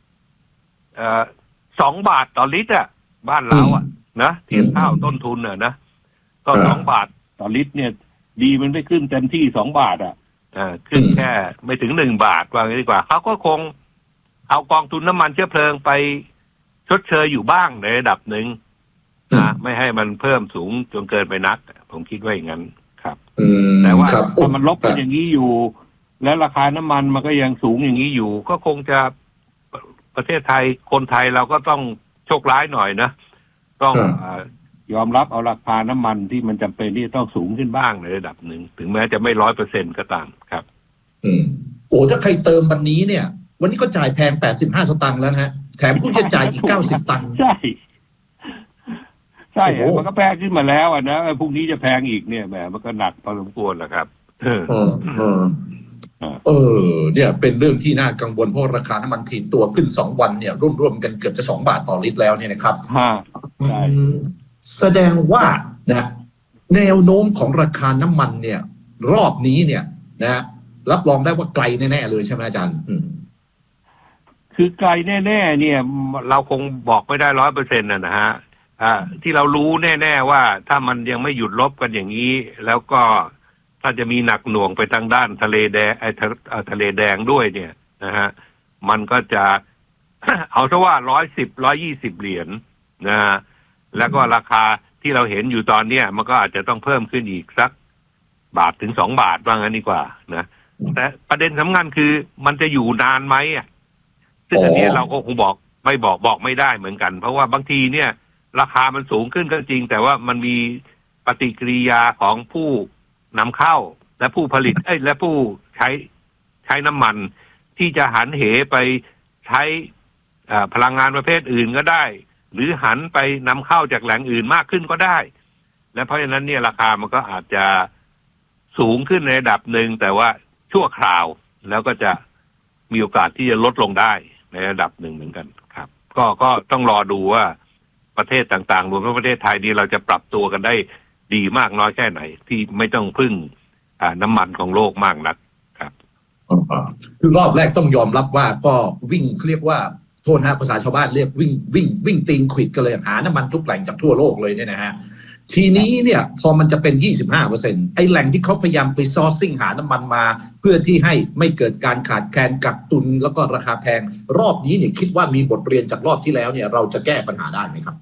2 บาทต่อลิตรอ่ะบ้านเราอ่ะนะเทียบเท่าต้นทุนนะก็2 บาทต่อลิตรเนี่ยดีมันไม่ขึ้นเต็มที่2 บาทอ่ะขึ้นแค่ไม่ถึง1 บาทว่างี้ดีกว่าเขาก็คงเอากองทุนน้ำมันเชื้อเพลิงไปชดเชยอยู่บ้างในระดับหนึ่งไม่ให้มันเพิ่มสูงจนเกินไปนักผมคิดว่าอย่างนั้นครับแต่ว่าถ้ามันลบกันอย่างนี้อยู่แล้วราคาน้ำมันมันก็ยังสูงอย่างนี้อยู่ก็คงจะประเทศไทยคนไทยเราก็ต้องโชคร้ายหน่อยนะต้องยอมรับเอาราคาน้ำมันที่มันจำเป็นที่ต้องสูงขึ้นบ้างในระดับหนึ่งถึงแม้จะไม่100%ก็ตามครับโอ้ถ้าใครเติมวันนี้เนี่ยวันนี้ก็จ่ายแพง85 สตางค์แล้วนะฮะแถมคุณจะจ่ายอีก90 ตังค์ใช่มันก็แพงขึ้นมาแล้วนะพรุ่งนี้จะแพงอีกเนี่ยแหมมันก็หนักพอสมควรแหละครับเนี่ยเป็นเรื่องที่น่ากังวลเพราะราคาน้ำมันถีบตัวขึ้น2 วันเนี่ยร่วมกันเกือบจะ2 บาทต่อลิตรแล้วเนี่ยนะครับแสดงว่านะแนวโน้มของราคาน้ำมันเนี่ยรอบนี้เนี่ยนะรับรองได้ว่าไกลแน่ๆเลยใช่ไหมอาจารย์คือไกลแน่ๆเนี่ยเราคงบอกไม่ได้100%นะฮะที่เรารู้แน่ๆว่าถ้ามันยังไม่หยุดลบกันอย่างนี้แล้วก็ถ้าจะมีหนักหน่วงไปทางด้านทะเลแดงทะเลแดงด้วยเนี่ยนะฮะมันก็จะ เอาซะว่า120-120 เหรียญนะฮะแล้วก็ราคาที่เราเห็นอยู่ตอนเนี้ยมันก็อาจจะต้องเพิ่มขึ้นอีกสัก1 บาทถึง2 บาทว่างั้นดีกว่านะแต่ประเด็นสำคัญคือมันจะอยู่นานไหมซึ่งอันนี้เราก็คงบอกไม่ได้เหมือนกันเพราะว่าบางทีเนี่ยราคามันสูงขึ้นก็จริงแต่ว่ามันมีปฏิกิริยาของผู้นำเข้าและผู้ผลิตและผู้ใช้น้ำมันที่จะหันเหไปใช้พลังงานประเภทอื่นก็ได้หรือหันไปนำเข้าจากแหล่งอื่นมากขึ้นก็ได้และเพราะฉะนั้นเนี่ยราคามันก็อาจจะสูงขึ้นในระดับหนึ่งแต่ว่าชั่วคราวแล้วก็จะมีโอกาสที่จะลดลงได้ในระดับหนึ่งเหมือนกันครับก็ต้องรอดูว่าประเทศต่างๆรวมทั้งประเทศไทยนี่เราจะปรับตัวกันได้ดีมากน้อยแค่ไหนที่ไม่ต้องพึ่งน้ำมันของโลกมากนักครับคือรอบแรกต้องยอมรับว่าก็วิ่งเรียกว่าโทษนะภาษาชาวบ้านเรียกวิ่งตีนขวิดกันเลยหาน้ำมันทุกแหล่งจากทั่วโลกเลยเนี่ยนะฮะทีนี้เนี่ยพอมันจะเป็น 25% ไอ้แหล่งที่เขาพยายามไปซอร์ซิ่งหาน้ำมันมาเพื่อที่ให้ไม่เกิดการขาดแคลนกักตุนแล้วก็ราคาแพงรอบนี้เนี่ยคิดว่ามีบทเรียนจากรอบที่แล้วเนี่ยเราจะแก้ปัญหาได้ไหมครับ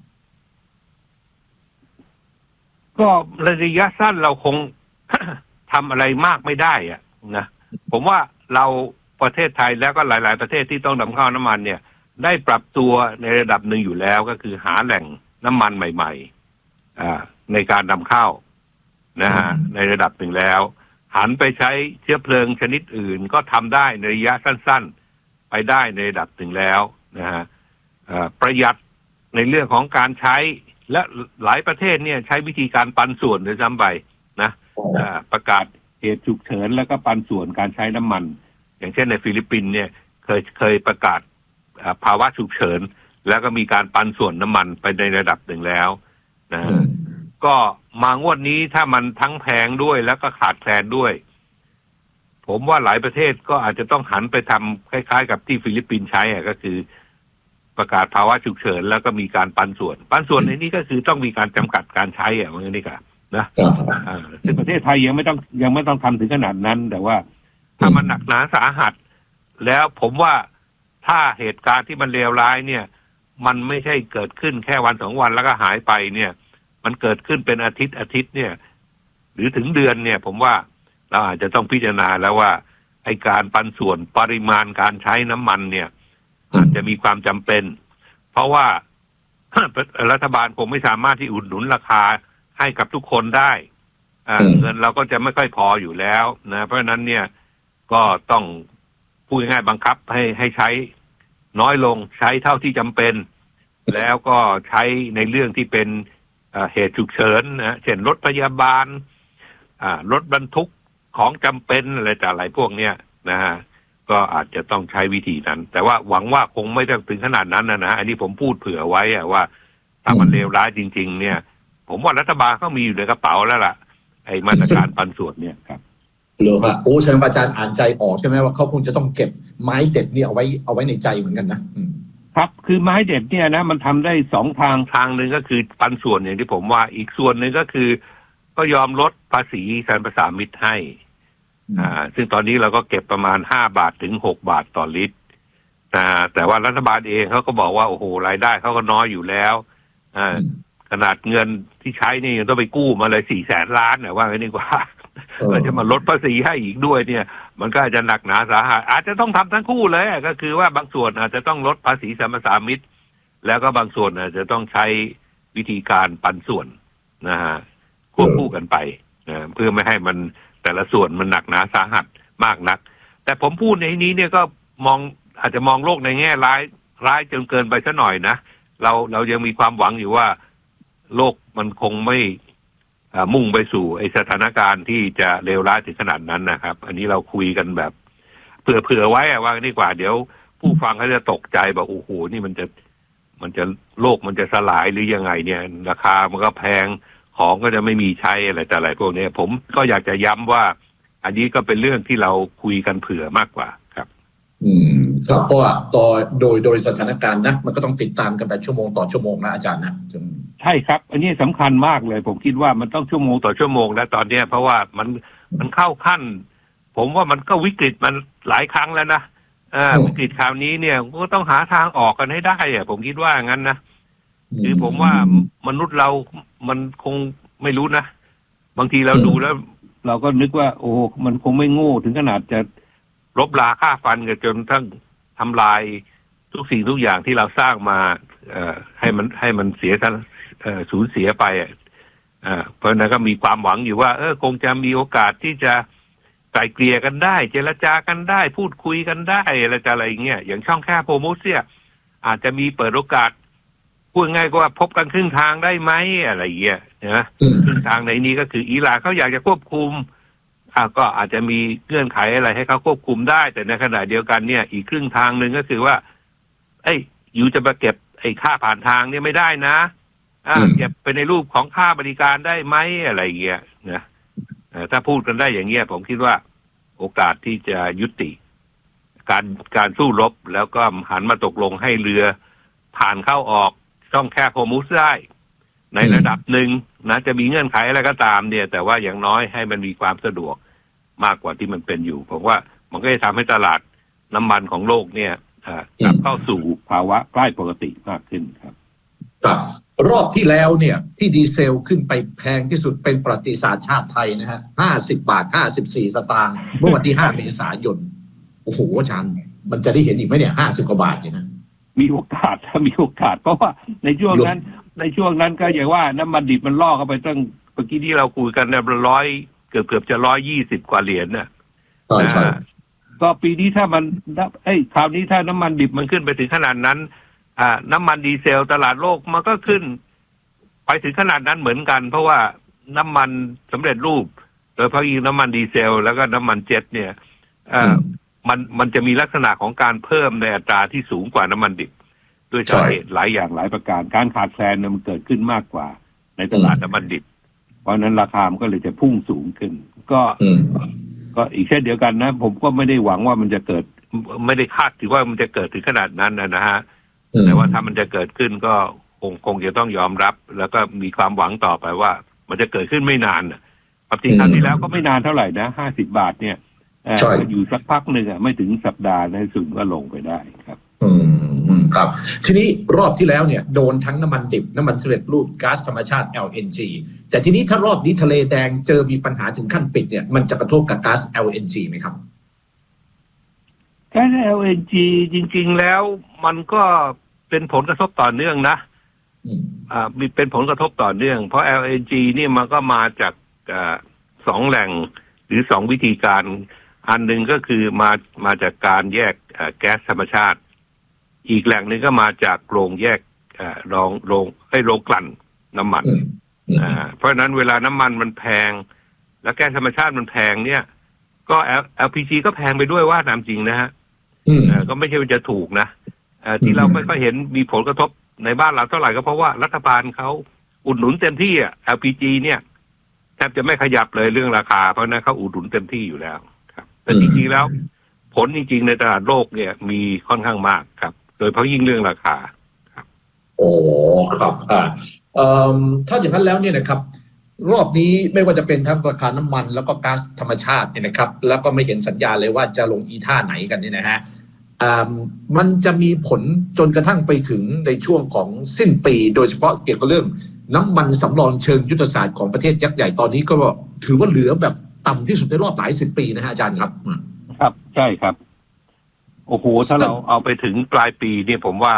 ก็ระยะสั้นเราคง ทำอะไรมากไม่ได้อะนะผมว่าเราประเทศไทยแล้วก็หลายๆประเทศที่ต้องนำเข้าน้ำมันเนี่ยได้ปรับตัวในระดับหนึ่งอยู่แล้วก็คือหาแหล่งน้ำมันใหม่ๆในการนำเข้านะฮะในระดับหนึ่งแล้วหันไปใช้เชื้อเพลิงชนิดอื่นก็ทำได้ในระยะสั้นๆไปได้ในระดับหนึ่งแล้วนะฮะประหยัดในเรื่องของการใช้และหลายประเทศเนี่ยใช้วิธีการปันส่วนโดยซ้ำไปนะประกาศเหตุฉุกเฉินแล้วก็ปันส่วนการใช้น้ำมันอย่างเช่นในฟิลิปปินส์เนี่ยเคยประกาศภาวะฉุกเฉินแล้วก็มีการปันส่วนน้ำมันไปในระดับหนึ่งแล้วนะก็มางวดนี้ถ้ามันทั้งแพงด้วยแล้วก็ขาดแคลนด้วยผมว่าหลายประเทศก็อาจจะต้องหันไปทำคล้ายๆกับที่ฟิลิปปินส์ใช้ก็คือประกาศภาวะฉุกเฉินแล้วก็มีการปันส่วนในนี้ก็คือต้องมีการจำกัดการใช้ว่างี้ครับนะซึ่งประเทศไทยยังไม่ต้องทำถึงขนาดนั้นแต่ว่าถ้ามันหนักหนาสาหัสแล้วผมว่าถ้าเหตุการณ์ที่มันเลวร้ายเนี่ยมันไม่ใช่เกิดขึ้นแค่วันสองวันแล้วก็หายไปเนี่ยมันเกิดขึ้นเป็นอาทิตย์เนี่ยหรือถึงเดือนเนี่ยผมว่าเราอาจจะต้องพิจารณาแล้วว่าไอ้การปันส่วนปริมาณการใช้น้ำมันเนี่ยอาจจะมีความจำเป็นเพราะว่า รัฐบาลคงไม่สามารถที่อุดหนุนราคาให้กับทุกคนได้เงินเราก็จะไม่ค่อยพออยู่แล้วนะเพราะฉะนั้นเนี่ยก็ต้องพูดง่ายๆบังคับให้ใช้น้อยลงใช้เท่าที่จำเป็นแล้วก็ใช้ในเรื่องที่เป็นเหตุฉุกเฉินนะเช่นรถพยาบาลรถบรรทุกของจำเป็นอะไรแต่อะไรพวกเนี้ยนะฮะก็อาจจะต้องใช้วิธีนั้นแต่ว่าหวังว่าคงไม่ต้องถึงขนาดนั้นนะอันนี้ผมพูดเผื่อไว้ว่าถ้ามันเลวร้ายจริงๆเนี่ยผมว่ารัฐบาลเขามีอยู่ในกระเป๋าแล้วล่ะไอ้มาตรการปันส่วนเนี่ยครับเหรอครับโอ้แสดงว่าอาจารย์อ่านใจออกใช่ไหมว่าเขาคงจะต้องเก็บไม้เด็ดนี่เอาไว้ในใจเหมือนกันนะครับคือไม้เด็ดเนี่ยนะมันทำได้สองทางหนึ่งก็คือปันส่วนอย่างที่ผมว่าอีกส่วนหนึ่งก็คือก็ยอมลดภาษีสรรพสามิตให้ซึ่งตอนนี้เราก็เก็บประมาณ5 บาทถึง6 บาทต่อลิตรแต่ว่ารัฐบาลเองเขาก็บอกว่าโอ้โหรายได้เขาก็น้อยอยู่แล้วขนาดเงินที่ใช้นี่ยังต้องไปกู้มาเลย400,000 ล้านเนี่ยว่าไงดีกว่าเราจะมาลดภาษีให้อีกด้วยเนี่ยมันก็อาจจะหนักหนาสาหัสอาจจะต้องทำทั้งคู่เลยก็คือว่าบางส่วนอาจจะต้องลดภาษีสรรพสามิตแล้วก็บางส่วนอาจจะต้องใช้วิธีการปันส่วนนะฮะควบคู่กันไปเพื่อไม่ให้มันแต่ละส่วนมันหนักหนาสาหัสมากนักแต่ผมพูดในนี้เนี่ยก็อาจจะมองโลกในแง่ร้ายจนเกินไปซะหน่อยนะเรายังมีความหวังอยู่ว่าโลกมันคงไม่มุ่งไปสู่ไอ้สถานการณ์ที่จะเลวร้ายถึงขนาดนั้นนะครับอันนี้เราคุยกันแบบเผื่อไว้ว่าดีกว่าเดี๋ยวผู้ฟังเขาจะตกใจบอกโอ้โหนี่มันจะโลกมันจะสลายหรือยังไงเนี่ยราคามันก็แพงของก็จะไม่มีใช้อะไรแต่อะไรพวกนี้ผมก็อยากจะย้ำว่าอันนี้ก็เป็นเรื่องที่เราคุยกันเผื่อมากกว่าครับครับเพราะว่าโดยสถานการณ์นะมันก็ต้องติดตามกันไปชั่วโมงต่อชั่วโมงนะอาจารย์นะใช่ครับอันนี้สำคัญมากเลยผมคิดว่ามันต้องชั่วโมงต่อชั่วโมงแล้วตอนนี้เพราะว่ามันเข้าขั้นผมว่ามันก็วิกฤตมันหลายครั้งแล้วนะวิกฤตคราวนี้เนี่ยก็ต้องหาทางออกกันให้ได้ผมคิดว่างั้นนะคือผมว่ามนุษย์เรามันคงไม่รู้นะบางทีเราดูแล้วเราก็นึกว่าโอ้มันคงไม่โง่ถึงขนาดจะรบราฆ่าฟันกันจนทั้งทำลายทุกสิ่งทุกอย่างที่เราสร้างมาให้มันเสียสูญเสียไปเพราะนั้นก็มีความหวังอยู่ว่าคงจะมีโอกาสที่จะไกลเกลี่ยกันได้เจรจากันได้พูดคุยกันได้อะไรอย่างเงี้ยอย่างช่องแคบโฮโมเซียอาจจะมีเปิดโอกาสพูดง่ายก็ว่าพบกันครึ่งทางได้ไหมอะไรอย่างเงี้ยนะครึ่งทางในนี้ก็คืออิหร่านเขาอยากจะควบคุมก็อาจจะมีเงื่อนไขอะไรให้เขาควบคุมได้แต่ในขณะเดียวกันเนี่ยอีกครึ่งทางนึงก็คือว่าอยู่จะมาเก็บไอ้ค่าผ่านทางเนี่ยไม่ได้นะเก็บไปในรูปของค่าบริการได้ไหมอะไรอย่างเงี้ยนะถ้าพูดกันได้อย่างเงี้ยผมคิดว่าโอกาสที่จะยุติการสู้รบแล้วก็หันมาตกลงให้เรือผ่านเข้าออกช่องแคบโฮมุสได้ในระดับหนึ่งนะจะมีเงื่อนไขอะไรก็ตามเนี่ยแต่ว่าอย่างน้อยให้มันมีความสะดวกมากกว่าที่มันเป็นอยู่ผมว่ามันก็จะทำให้ตลาดน้ำมันของโลกเนี่ยกลับเข้าสู่ภาวะใกล้ปกติมากขึ้นครับรอบที่แล้วเนี่ยที่ดีเซลขึ้นไปแพงที่สุดเป็นประวัติศาสตร์ชาติไทยนะฮะ50 บาท 54 สตางค์เมื่อวันที่ 5 เมษายนโอ้โหอาจารย์มันจะได้เห็นอีกไหมเนี่ย50 กว่าบาทเนี่ยนะมีโอกาสเพราะว่าในช่วงนั้นก็อย่างว่าน้ำมันดิบมันล่อเข้าไปตั้งเมื่อกี้ที่เราคุยกันเนี่ยเกือบจะ120 กว่าเหรียญน่ะก็ปีนี้ถ้ามันคราวนี้ถ้าน้ำมันดิบมันขึ้นไปถึงขนาดนั้นน้ำมันดีเซลตลาดโลกมันก็ขึ้นไปถึงขนาดนั้นเหมือนกันเพราะว่าน้ำมันสำเร็จรูปโดยเฉพาะยิ่งน้ำมันดีเซลแล้วก็น้ำมันเจ็ตเนี่ยมันจะมีลักษณะของการเพิ่มในอัตราที่สูงกว่าน้ำมันดิบด้วยสาเหตุหลายอย่างหลายประการการขาดแคลนมันเกิดขึ้นมากกว่าในตลาดน้ำมันดิบเพราะนั้นราคามันก็เลยจะพุ่งสูงขึ้นก็อีกเช่นเดียวกันนะผมก็ไม่ได้หวังว่ามันจะเกิดไม่ได้คาดถือว่ามันจะเกิดถึงขนาดนั้นนะฮะแต่ว่าถ้ามันจะเกิดขึ้นก็คงจะต้องยอมรับแล้วก็มีความหวังต่อไปว่ามันจะเกิดขึ้นไม่นานความจริงครั้งที่แล้วก็ไม่นานเท่าไหร่นะ50 บาทเนี่ยอยู่สักพักหนึ่งไม่ถึงสัปดาห์ในสุดก็ลงไปได้ครับครับทีนี้รอบที่แล้วเนี่ยโดนทั้งน้ำมันดิบน้ำมันสำเร็จรูปก๊าซธรรมชาติ LNG แต่ทีนี้ถ้ารอบนี้ทะเลแดงเจอมีปัญหาถึงขั้นปิดเนี่ยมันจะกระทบกับก๊าซ LNG ไหมครับก๊าซ LNG จริงๆแล้วมันก็เป็นผลกระทบต่อเนื่องนะมีเป็นผลกระทบต่อเนื่องเพราะ LNG นี่มันก็มาจาก2 แหล่งหรือ2 วิธีการอันหนึ่งก็คือมาจากการแยกแก๊สธรรมชาติอีกแหล่งหนึ่งก็มาจากโรงแยกโรงกลั่นน้ำมันเพราะฉะนั้นเวลาน้ำมันมันแพงและแก๊สธรรมชาติมันแพงเนี่ยก็ LPG ก็แพงไปด้วยว่าตามจริงนะฮะก็ไม่ใช่ว่าจะถูกนะที่เราไม่ค่อยเห็นมีผลกระทบในบ้านเราเท่าไหร่ก็เพราะว่ารัฐบาลเขาอุดหนุนเต็มที่LPG เนี่ยแทบจะไม่ขยับเลยเรื่องราคาเพราะนั้นเขาอุดหนุนเต็มที่อยู่แล้วครับแต่จริงๆแล้วผลจริงๆในตลาดโลกเนี่ยมีค่อนข้างมากครับโดยเฉพาะยิ่งเรื่องราคาครับโอ้ครับถ้าอย่างนั้นแล้วเนี่ยนะครับรอบนี้ไม่ว่าจะเป็นทั้งราคาน้ำมันแล้วก็ก๊าซธรรมชาติเนี่ยนะครับแล้วก็ไม่เห็นสัญญาณเลยว่าจะลงอีท่าไหนกันเนี่ยนะฮะมันจะมีผลจนกระทั่งไปถึงในช่วงของสิ้นปีโดยเฉพาะเกี่ยวกับเรื่องน้ำมันสำรองเชิงยุทธศาสตร์ของประเทศยักษ์ใหญ่ตอนนี้ก็ถือว่าเหลือแบบต่ำที่สุดในรอบหลาย10 ปีนะฮะอาจารย์ครับครับใช่ครับโอ้โหถ้าเราเอาไปถึงปลายปีเนี่ยผมว่า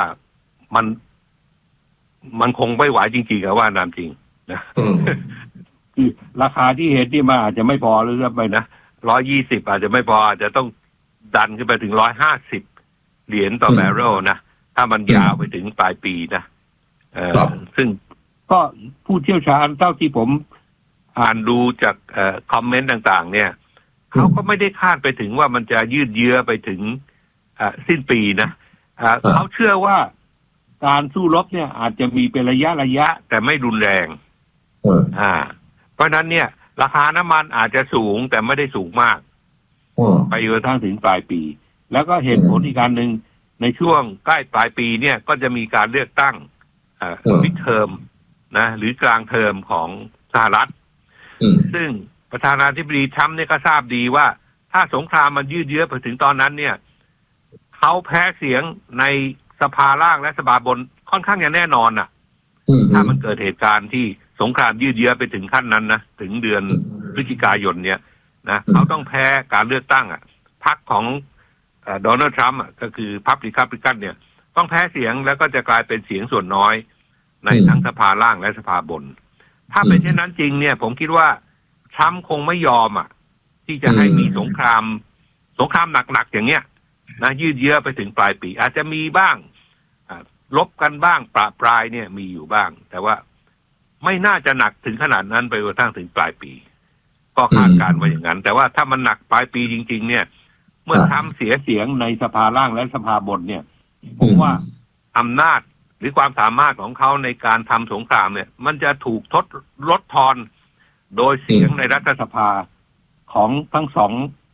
มันคงไม่ไหวจริงๆอะว่าตามจริงนะราคาที่เห็นที่มาอาจจะไม่พอหรือไปนะ120อาจจะไม่พออาจจะต้องดันขึ้นไปถึง150 เหรียญต่อแบเรลนะถ้ามันยาวไปถึงปลายปีนะซึ่งก็ผู้เชี่ยวชาญเท่าที่ผมอ่านดูจากคอมเมนต์ต่างๆเนี่ยเขาก็ไม่ได้คาดไปถึงว่ามันจะยืดเยื้อไปถึงสิ้นปีนะเขาเชื่อว่าการสู้รบเนี่ยอาจจะมีเป็นระยะแต่ไม่รุนแรงเพราะนั้นเนี่ยราคาน้ำมันอาจจะสูงแต่ไม่ได้สูงมากไปจนกระทั่งถึงปลายปีแล้วก็เหตุผลอีกการหนึ่งในช่วงใกล้ปลายปีเนี่ยก็จะมีการเลือกตั้งมิดเทอมนะหรือกลางเทอมของสหรัฐซึ่งประธานาธิบดีทรัมป์เนี่ยก็ทราบดีว่าถ้าสงครามมันยืดเยื้อไปถึงตอนนั้นเนี่ยเขาแพ้เสียงในสภาล่างและสภาบนค่อนข้างจะแน่นอนถ้ามันเกิดเหตุการณ์ที่สงครามยืดเยื้อไปถึงขั้นนั้นนะถึงเดือนพฤศจิกายนเนี่ยนะเขาต้องแพ้การเลือกตั้งพรรคของโดนัลด์ทรัมป์ก็คือพรรครีพับลิกันเนี่ยต้องแพ้เสียงแล้วก็จะกลายเป็นเสียงส่วนน้อยในทั้งสภาล่างและสภาบนถ้าเป็นเช่นนั้นจริงเนี่ยผมคิดว่าทรัมป์คงไม่ยอมที่จะให้มีสงครามหนักๆอย่างเงี้ยนะยืดเยื้อไปถึงปลายปีอาจจะมีบ้างลบกันบ้างประปรายเนี่ยมีอยู่บ้างแต่ว่าไม่น่าจะหนักถึงขนาดนั้นไปกระทั่งถึงปลายปีก็คาดการณ์ว่าอย่างนั้นแต่ว่าถ้ามันหนักปลายปีจริงๆเนี่ยเมื่อทำเสียเสียงในสภาล่างและสภาบนเนี่ยผมว่าอำนาจหรือความสามารถของเขาในการทำสงครามเนี่ยมันจะถูกลดทอนโดยเสียงในรัฐสภาของทั้งส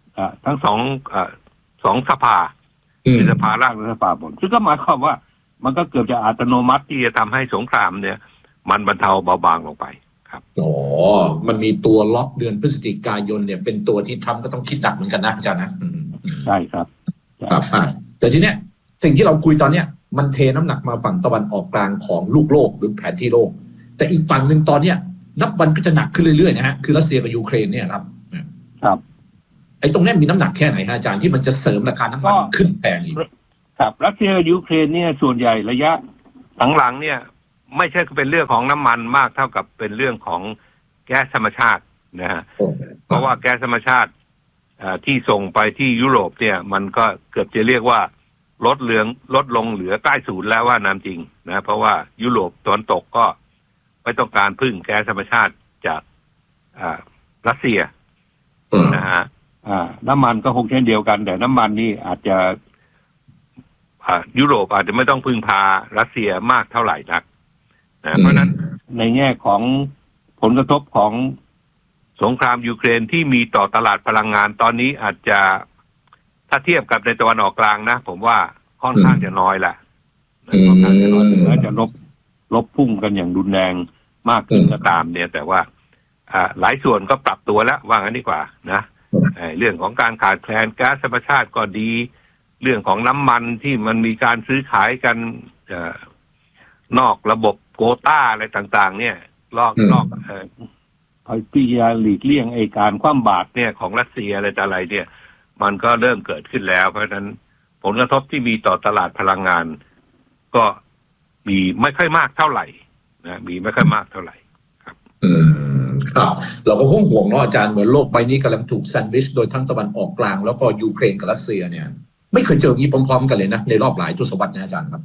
องสภาคือสภาล่างและสภาบนซึ่งก็หมายความว่ามันก็เกือบจะอัตโนมัติที่จะทำให้สงครามเนี่ยมันบรรเทาเบาบางลงไปครับอ๋อมันมีตัวล็อกเดือนพฤศจิกายนเนี่ยเป็นตัวที่ทำก็ต้องคิดหนักเหมือนกันนะอาจารย์นะใช่ครับครับแต่ทีเนี้ยสิ่งที่เราคุยตอนเนี้ยมันเทน้ำหนักมาฝั่งตะวันออกกลางของลูกโลกหรือแผนที่โลกแต่อีกฝั่งหนึ่งตอนเนี้ยนับวันก็จะหนักขึ้นเรื่อยๆนะฮะคือรัสเซียกับยูเครนเนี่ยครับไอ้ตรงนี้มีน้ำหนักแค่ไหนฮะอาจารย์ที่มันจะเสริมราคาน้ำมันขึ้นแพงอีกครับรัสเซียกับยูเครนเนี่ยส่วนใหญ่ระยะหลังๆเนี่ยไม่ใช่เป็นเรื่องของน้ำมันมากเท่ากับเป็นเรื่องของแก๊สธรรมชาตินะฮะเพราะว่าแก๊สธรรมชาติที่ส่งไปที่ยุโรปเนี่ยมันก็เกือบจะเรียกว่าลดลงเหลือใต้ศูนย์แล้วว่าน้ำจริงนะเพราะว่ายุโรปตะวันตกก็ไม่ต้องการพึ่งแก๊สธรรมชาติจากรัสเซียนะฮะน้ำมันก็คงเช่นเดียวกันแต่น้ำมันนี่อาจจะยุโรปอาจจะไม่ต้องพึ่งพารัสเซียมากเท่าไหร่นักนะเพราะนั้นในแง่ของผลกระทบของสงครามยูเครนที่มีต่อตลาดพลังงานตอนนี้อาจจะถ้าเทียบกับในตะวันออกกลางนะผมว่าค่อนข้างจะน้อยแหละค่อนข้างจะน้อยถึงแม้จะลบพุ่งกันอย่างรุนแรงมากขึ้นก็ตามเนี่ยแต่ว่าหลายส่วนก็ปรับตัวแล้วว่างั้นดีกว่านะเรื่องของการขาดแคลนก๊าซธรรมชาติก็ดีเรื่องของน้ำมันที่มันมีการซื้อขายกันนอกระบบโควต้าอะไรต่างๆเนี่ยนอกพิยาหลีกเลี่ยงไอ้การคว่ำบาตรเนี่ยของรัสเซียอะไรต่ออะไรเนี่ยมันก็เริ่มเกิดขึ้นแล้วเพราะฉะนั้นผลกระทบที่มีต่อตลาดพลังงานก็มีไม่ค่อยมากเท่าไหร่นะมีไม่ค่อยมากเท่าไหร่ครับครับเราก็ห่วงเนาะอาจารย์เหมือนโลกใบนี้กำลังถูกแซนด์วิชโดยทั้งตะวันออกกลางแล้วก็ยูเครนกับรัสเซียเนี่ยไม่เคยเจออย่างนี้พร้อมๆกันเลยนะในรอบหลายทศวรรษนะอาจารย์ครับ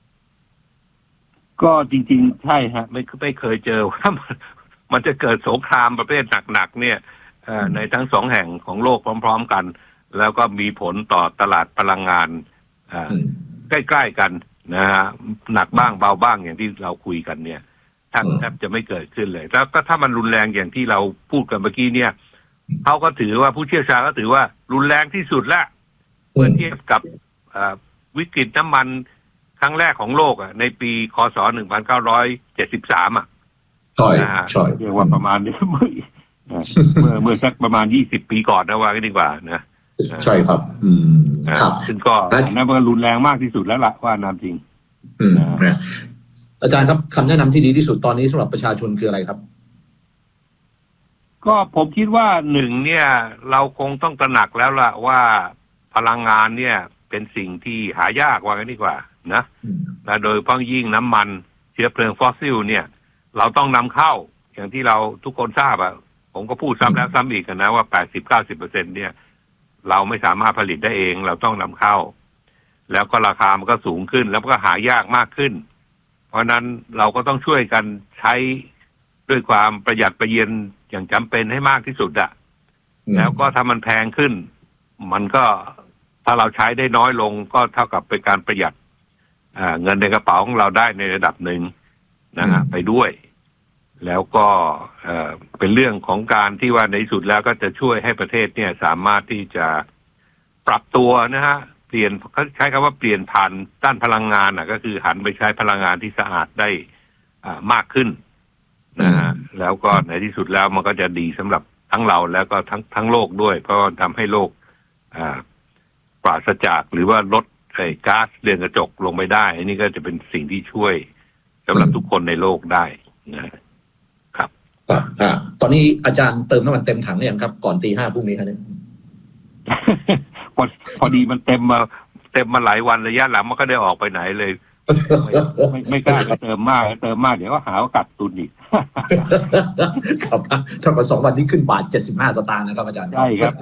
ก็จริงๆใช่ฮะไม่เคยเจอว่ามันจะเกิดสงครามประเภทหนักๆเนี่ยในทั้งสองแห่งของโลกพร้อมๆกันแล้วก็มีผลต่อตลาดพลังงานใกล้ๆกันนะฮะหนักบ้างเบาบ้างอย่างที่เราคุยกันเนี่ยแทบจะไม่เกิดขึ้นเลยแล้วก็ถ้ามันรุนแรงอย่างที่เราพูดกันเมื่อกี้เนี่ยเขาก็ถือว่าผู้เชี่ยวชาญก็ถือว่ารุนแรงที่สุดแล้วเมื่อเทียบกับวิกฤตน้ำมันครั้งแรกของโลกในปีคศ1973เรียกว่าประมาณนี้เมื่อสักประมาณ20ปีก่อนนะว่ากันดีกว่านะใช่ครับครับซึ่งก็นั่นก็รุนแรงมากที่สุดแล้วล่ะว่าน้ำจริงอาจารย์ครับคำแนะนำที่ดีที่สุดตอนนี้สำหรับประชาชนคืออะไรครับก็ผมคิดว่าหนึ่งเนี่ยเราคงต้องตระหนักแล้วล่ะว่าพลังงานเนี่ยเป็นสิ่งที่หายากว่ากันดีกว่านะและโดยเฉพาะยิ่งน้ำมันเชื้อเพลิงฟอสซิลเนี่ยเราต้องนำเข้าอย่างที่เราทุกคนทราบผมก็พูดซ้ำแล้วซ้ำอีกนะว่า 80-90% เนี่ยเราไม่สามารถผลิตได้เองเราต้องนำเข้าแล้วก็ราคามันก็สูงขึ้นแล้วก็หายากมากขึ้นเพราะนั้นเราก็ต้องช่วยกันใช้ด้วยความประหยัดประเยียนอย่างจำเป็นให้มากที่สุดแล้วก็ถ้ามันแพงขึ้นมันก็ถ้าเราใช้ได้น้อยลงก็เท่ากับเป็นการประหยัดเงินในกระเป๋าของเราได้ในระดับหนึ่งนะฮะไปด้วยแล้วก็เป็นเรื่องของการที่ว่าในสุดแล้วก็จะช่วยให้ประเทศเนี่ยสามารถที่จะปรับตัวนะฮะเปลี่ยนเขาใช้คำว่าเปลี่ยนผ่านด้านพลังงานก็คือหันไปใช้พลังงานที่สะอาดได้มากขึ้นนะฮะแล้วก็ในที่สุดแล้วมันก็จะดีสำหรับทั้งเราแล้วก็ทั้งโลกด้วยเพราะทำให้โลกปราศจากหรือว่าลดก๊าซเรือนกระจกลงไปได้อันนี้ก็จะเป็นสิ่งที่ช่วยสำหรับทุกคนในโลกได้นะครับตอนนี้อาจารย์เติมน้ำมันเต็มถังหรือยังครับก่อนตี 5พรุ่งนี้ครับเนี่ยพอดีมันเต็มมาหลายวันระยะหลังมันก็ได้ออกไปไหนเลยไม่กล้าจะเติมมากเดี๋ยวก็หาว่ากัดตุนอีกครับถ้าว่า2วันนี้ขึ้นบาท75 สตางค์นะครับอาจารย์ใช่ครับ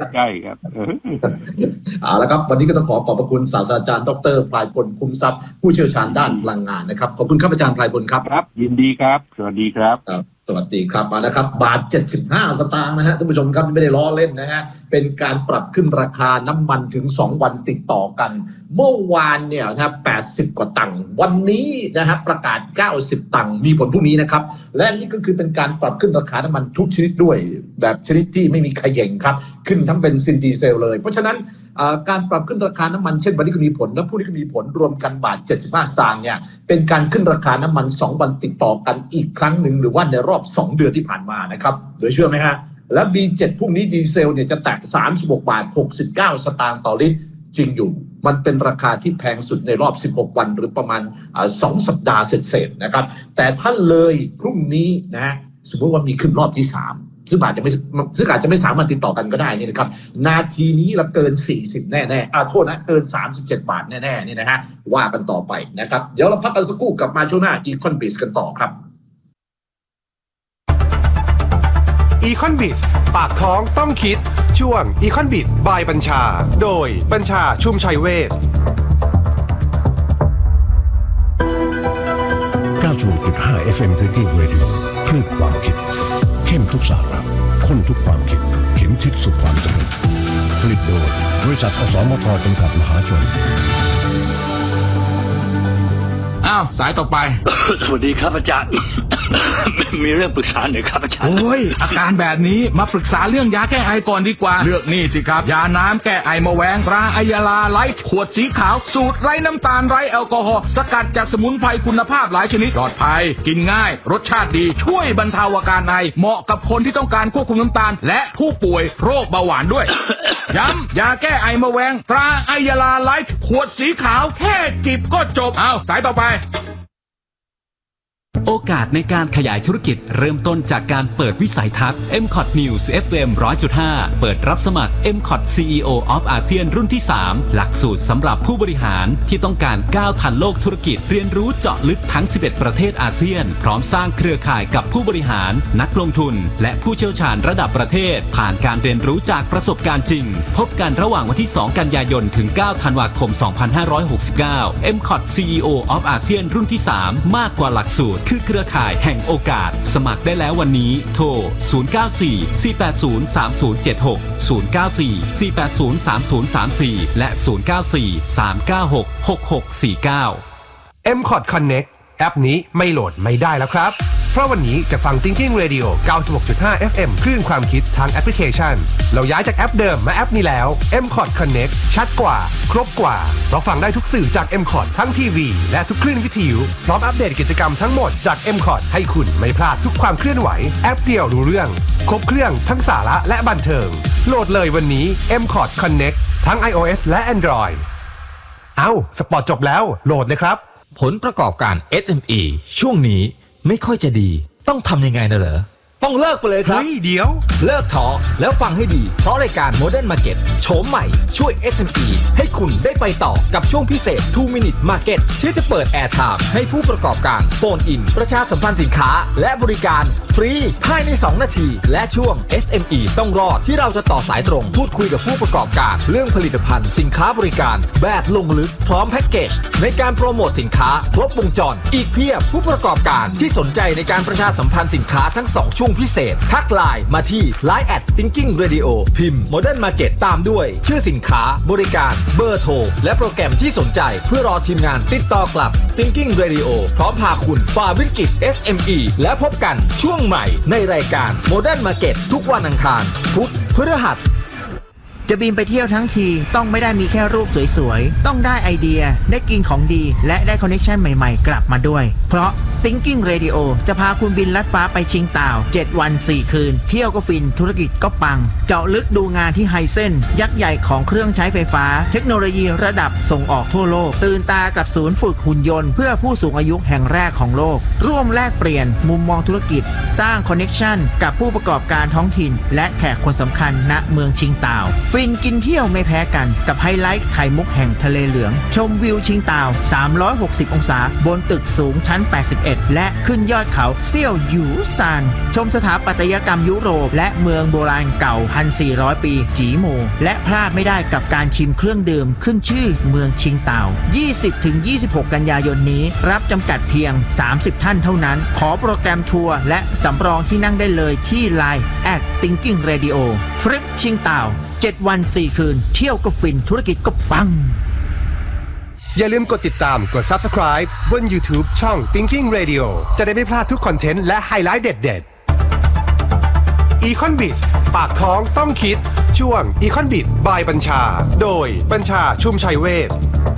แล้วครับวันนี้ก็ต้องขอบพระคุณศาสตราจารย์ดร.พลายพลคุ้มทรัพย์ผู้เชี่ยวชาญด้านพลังงานนะครับขอบคุณครับอาจารย์พลายพลครับครับยินดีครับสวัสดีครับสวัสดีครับมานะครับบาท75 สตางค์นะฮะท่านผู้ชมครับไม่ได้ล้อเล่นนะฮะเป็นการปรับขึ้นราคาน้ำมันถึง2วันติดต่อกันเมื่อวานเนี่ยนะครับ80 กว่าตังค์วันนี้นะครับประกาศ90 ตังค์มีผลพรุ่งนี้นะครับและนี่ก็คือเป็นการปรับขึ้นราคาน้ำมันทุกชนิดด้วยแบบชนิดที่ไม่มีขย่งครับขึ้นทั้งเบนซินดีเซลเลยเพราะฉะนั้นการปรับขึ้นราคาน้ำมันเช่นวันนี้ก็มีผลและพรุ่งนี้ก็มีผลรวมกันบาท75 สตางค์เนี่ยเป็นการขึ้นราคาน้ำมัน2 วันติดต่อกันอีกครั้งหนึ่งหรือว่าในรอบ2 เดือนที่ผ่านมานะครับโดยเชื่อไหมฮะและ B7 พรุ่งนี้ดีเซลเนี่ยจะแตะ36 บาท 69 สตางค์ต่อลิตรจริงอยู่มันเป็นราคาที่แพงสุดในรอบ16 วันหรือประมาณ2 สัปดาห์เศษๆนะครับแต่ถ้าเลยพรุ่งนี้นะสมมติว่ามีขึ้นรอบที่3ซึ่งอาจจะไม่สามารถติดต่อกันก็ได้นี่นะครับนาทีนี้ละเกิน40แน่ๆโทษนะเกิน37 บาทแน่ๆนี่นะฮะว่ากันต่อไปนะครับเดี๋ยวเราพักกันสักครู่กลับมาช่วงหน้า Econ Biz กันต่อครับ Econ Biz ปากท้องต้องคิดช่วง Econ Biz by บัญชาโดยบัญชาชุมชัยเวช 96.5 FM Thinking Radio คลื่นความคิดเข้มทุกสาระข้นทุกความคิดเข็มทิศสู่ความจริงผลิตโดยบริษัทอสมทจำกัดมหาชนสายต่อไปสวัสดีครับอาจารย์ มีเรื่องปรึกษาหน่อยครับอาจารย์โอ้ยอาการแบบนี้มาปรึกษาเรื่องยาแก้ไอก่อนดีกว่าเลือกนี่สิครับยาน้ำแก้ไอมะแวงตราอัยยาลาไลท์ขวดสีขาวสูตรไร้น้ำตาลไร้แอลกอฮอล์สกัดจากสมุนไพรคุณภาพหลายชนิดปลอดภัยกินง่ายรสชาติดีช่วยบรรเทาอาการไอเหมาะกับคนที่ต้องการควบคุมน้ำตาลและผู้ป่วยโรคเบาหวานด้วย ย้ำยาแก้ไอมะแวงตราอัยยาลาไลท์ขวดสีขาวแค่จิบก็จบสายต่อไปโอกาสในการขยายธุรกิจเริ่มต้นจากการเปิดวิสัยทัศน์ MCOT News FM 100.5 เปิดรับสมัคร MCOT CEO of ASEAN รุ่นที่ 3 หลักสูตรสำหรับผู้บริหารที่ต้องการก้าวทันโลกธุรกิจเรียนรู้เจาะลึกทั้ง 11 ประเทศอาเซียนพร้อมสร้างเครือข่ายกับผู้บริหารนักลงทุนและผู้เชี่ยวชาญระดับประเทศผ่านการเรียนรู้จากประสบการณ์จริงพบกันระหว่างวันที่ 2 กันยายนถึง 9 ธันวาคม 2569 MCOT CEO of ASEAN รุ่นที่ 3 มากกว่าหลักสูตรคือเครือข่ายแห่งโอกาสสมัครได้แล้ววันนี้โทร 094-480-3076 094-480-3034 และ 094-396-6649 MCOT Connect แอปนี้ไม่โหลดไม่ได้แล้วครับเพราะวันนี้จะฟัง Thinking Radio 96.5 FM คลื่นความคิดทางแอปพลิเคชันเราย้ายจากแอปเดิมมาแอปนี้แล้ว MCOT Connect ชัดกว่าครบกว่าเพราะฟังได้ทุกสื่อจาก MCOT ทั้งทีวีและทุกคลื่นวิทยุพร้อมอัปเดตกิจกรรมทั้งหมดจาก MCOT ให้คุณไม่พลาดทุกความเคลื่อนไหวแอปเดียวรู้เรื่องครบเครื่องทั้งสาระและบันเทิงโหลดเลยวันนี้ MCOT Connect ทั้ง iOS และ Android สปอร์ตจบแล้วโหลดเลยครับผลประกอบการ SME ช่วงนี้ไม่ค่อยจะดีต้องทำยังไงนะเหรอต้องเลิกไปเลยครับเดี๋ยวเลิกท้อแล้วฟังให้ดีเพราะรายการ Modern Market โฉมใหม่ช่วย SME ให้คุณได้ไปต่อกับช่วงพิเศษ 2 Minute Market ที่จะเปิดแอร์ไทม์ให้ผู้ประกอบการโฟนอินประชาสัมพันธ์สินค้าและบริการฟรีภายใน2 นาทีและช่วง SME ต้องรอดที่เราจะต่อสายตรงพูดคุยกับผู้ประกอบการเรื่องผลิตภัณฑ์สินค้าบริการแบบลงลึกพร้อมแพ็กเกจในการโปรโมทสินค้าครบวงจรอีกเพียบผู้ประกอบการที่สนใจในการประชาสัมพันธ์สินค้าทั้ง2ช่วงพิเศษทักไลน์มาที่ Line @Thinking Radio พิมพ์ Modern Market ตามด้วยชื่อสินค้าบริการเบอร์โทรและโปรแกรมที่สนใจเพื่อรอทีมงานติดต่อกลับ Thinking Radio พร้อมพาคุณฝ่าวิกฤต SME และพบกันช่วงใหม่ในรายการ Modern Market ทุกวันอังคารพุธพฤหัสจะบินไปเที่ยวทั้งทีต้องไม่ได้มีแค่รูปสวยๆต้องได้ไอเดียได้กินของดีและได้คอนเนคชั่นใหม่ๆกลับมาด้วยเพราะ Thinking Radio จะพาคุณบินลัดฟ้าไปชิงต่าว7 วัน 4 คืนเที่ยวก็ฟินธุรกิจก็ปังเจาะลึกดูงานที่ไฮเซนยักษ์ใหญ่ของเครื่องใช้ไฟฟ้าเทคโนโลยีระดับส่งออกทั่วโลกตื่นตากับศูนย์ฝึกหุ่นยนต์เพื่อผู้สูงอายุแห่งแรกของโลกร่วมแลกเปลี่ยนมุมมองธุรกิจสร้างคอนเนคชั่นกับผู้ประกอบการท้องถิ่นและแขกคนสำคัญณเมืองชิงต่าวฟินกินเที่ยวไม่แพ้กันกับไฮไลท์ไข่มุกแห่งทะเลเหลืองชมวิวชิงต่าว360องศาบนตึกสูงชั้น81และขึ้นยอดเขาเซี่ยวหยูซานชมสถาปัตยกรรมยุโรปและเมืองโบราณเก่า 1,400 ปีจีหมู่และพลาดไม่ได้กับการชิมเครื่องดื่มขึ้นชื่อเมืองชิงต่าว 20-26 กันยายนนี้รับจำกัดเพียง30ท่านเท่านั้นขอโปรแกรมทัวร์และสำรองที่นั่งได้เลยที่ Line @Thinking Radio ทริปชิงต่าว7 วัน 4 คืนเที่ยวก็ฟินธุรกิจก็ปังอย่าลืมกดติดตามกด Subscribe บน YouTube ช่อง Thinking Radio จะได้ไม่พลาดทุกคอนเทนต์และไฮไลท์เด็ด Econ-Biz ปากท้องต้องคิดช่วง Econ-Biz by บัญชาโดยบัญชาชุมชัยเวช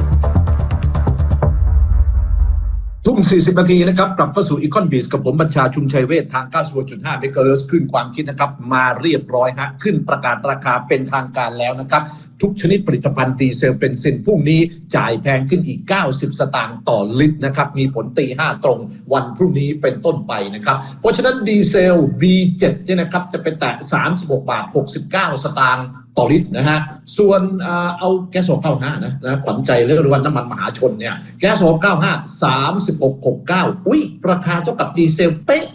ทุ่ม 40 นาทีนะครับกลับเข้าสู่ Econ-Biz กับผมบัญชาชุมชัยเวชทาง 96.5 เมกะเฮิรตซ์ขึ้นความคิดนะครับมาเรียบร้อยฮะขึ้นประกาศราคาเป็นทางการแล้วนะครับทุกชนิดผลิตภัณฑ์ดีเซลเบนซินพรุ่งนี้จ่ายแพงขึ้นอีก90 สตางค์ต่อลิตรนะครับมีผลตี 5 ตรงวันพรุ่งนี้เป็นต้นไปนะครับเพราะฉะนั้นดีเซล B7 เนี่ยนะครับจะเป็นแต่36 บาท 69 สตางค์ต่อลิตรนะฮะส่วนเอาแก๊ส95นะขวัญใจเรื่องวันน้ำมันมหาชนเนี่ยแก๊ส95 36.69อุ้ยราคาเท่ากับดีเซลเป๊ะ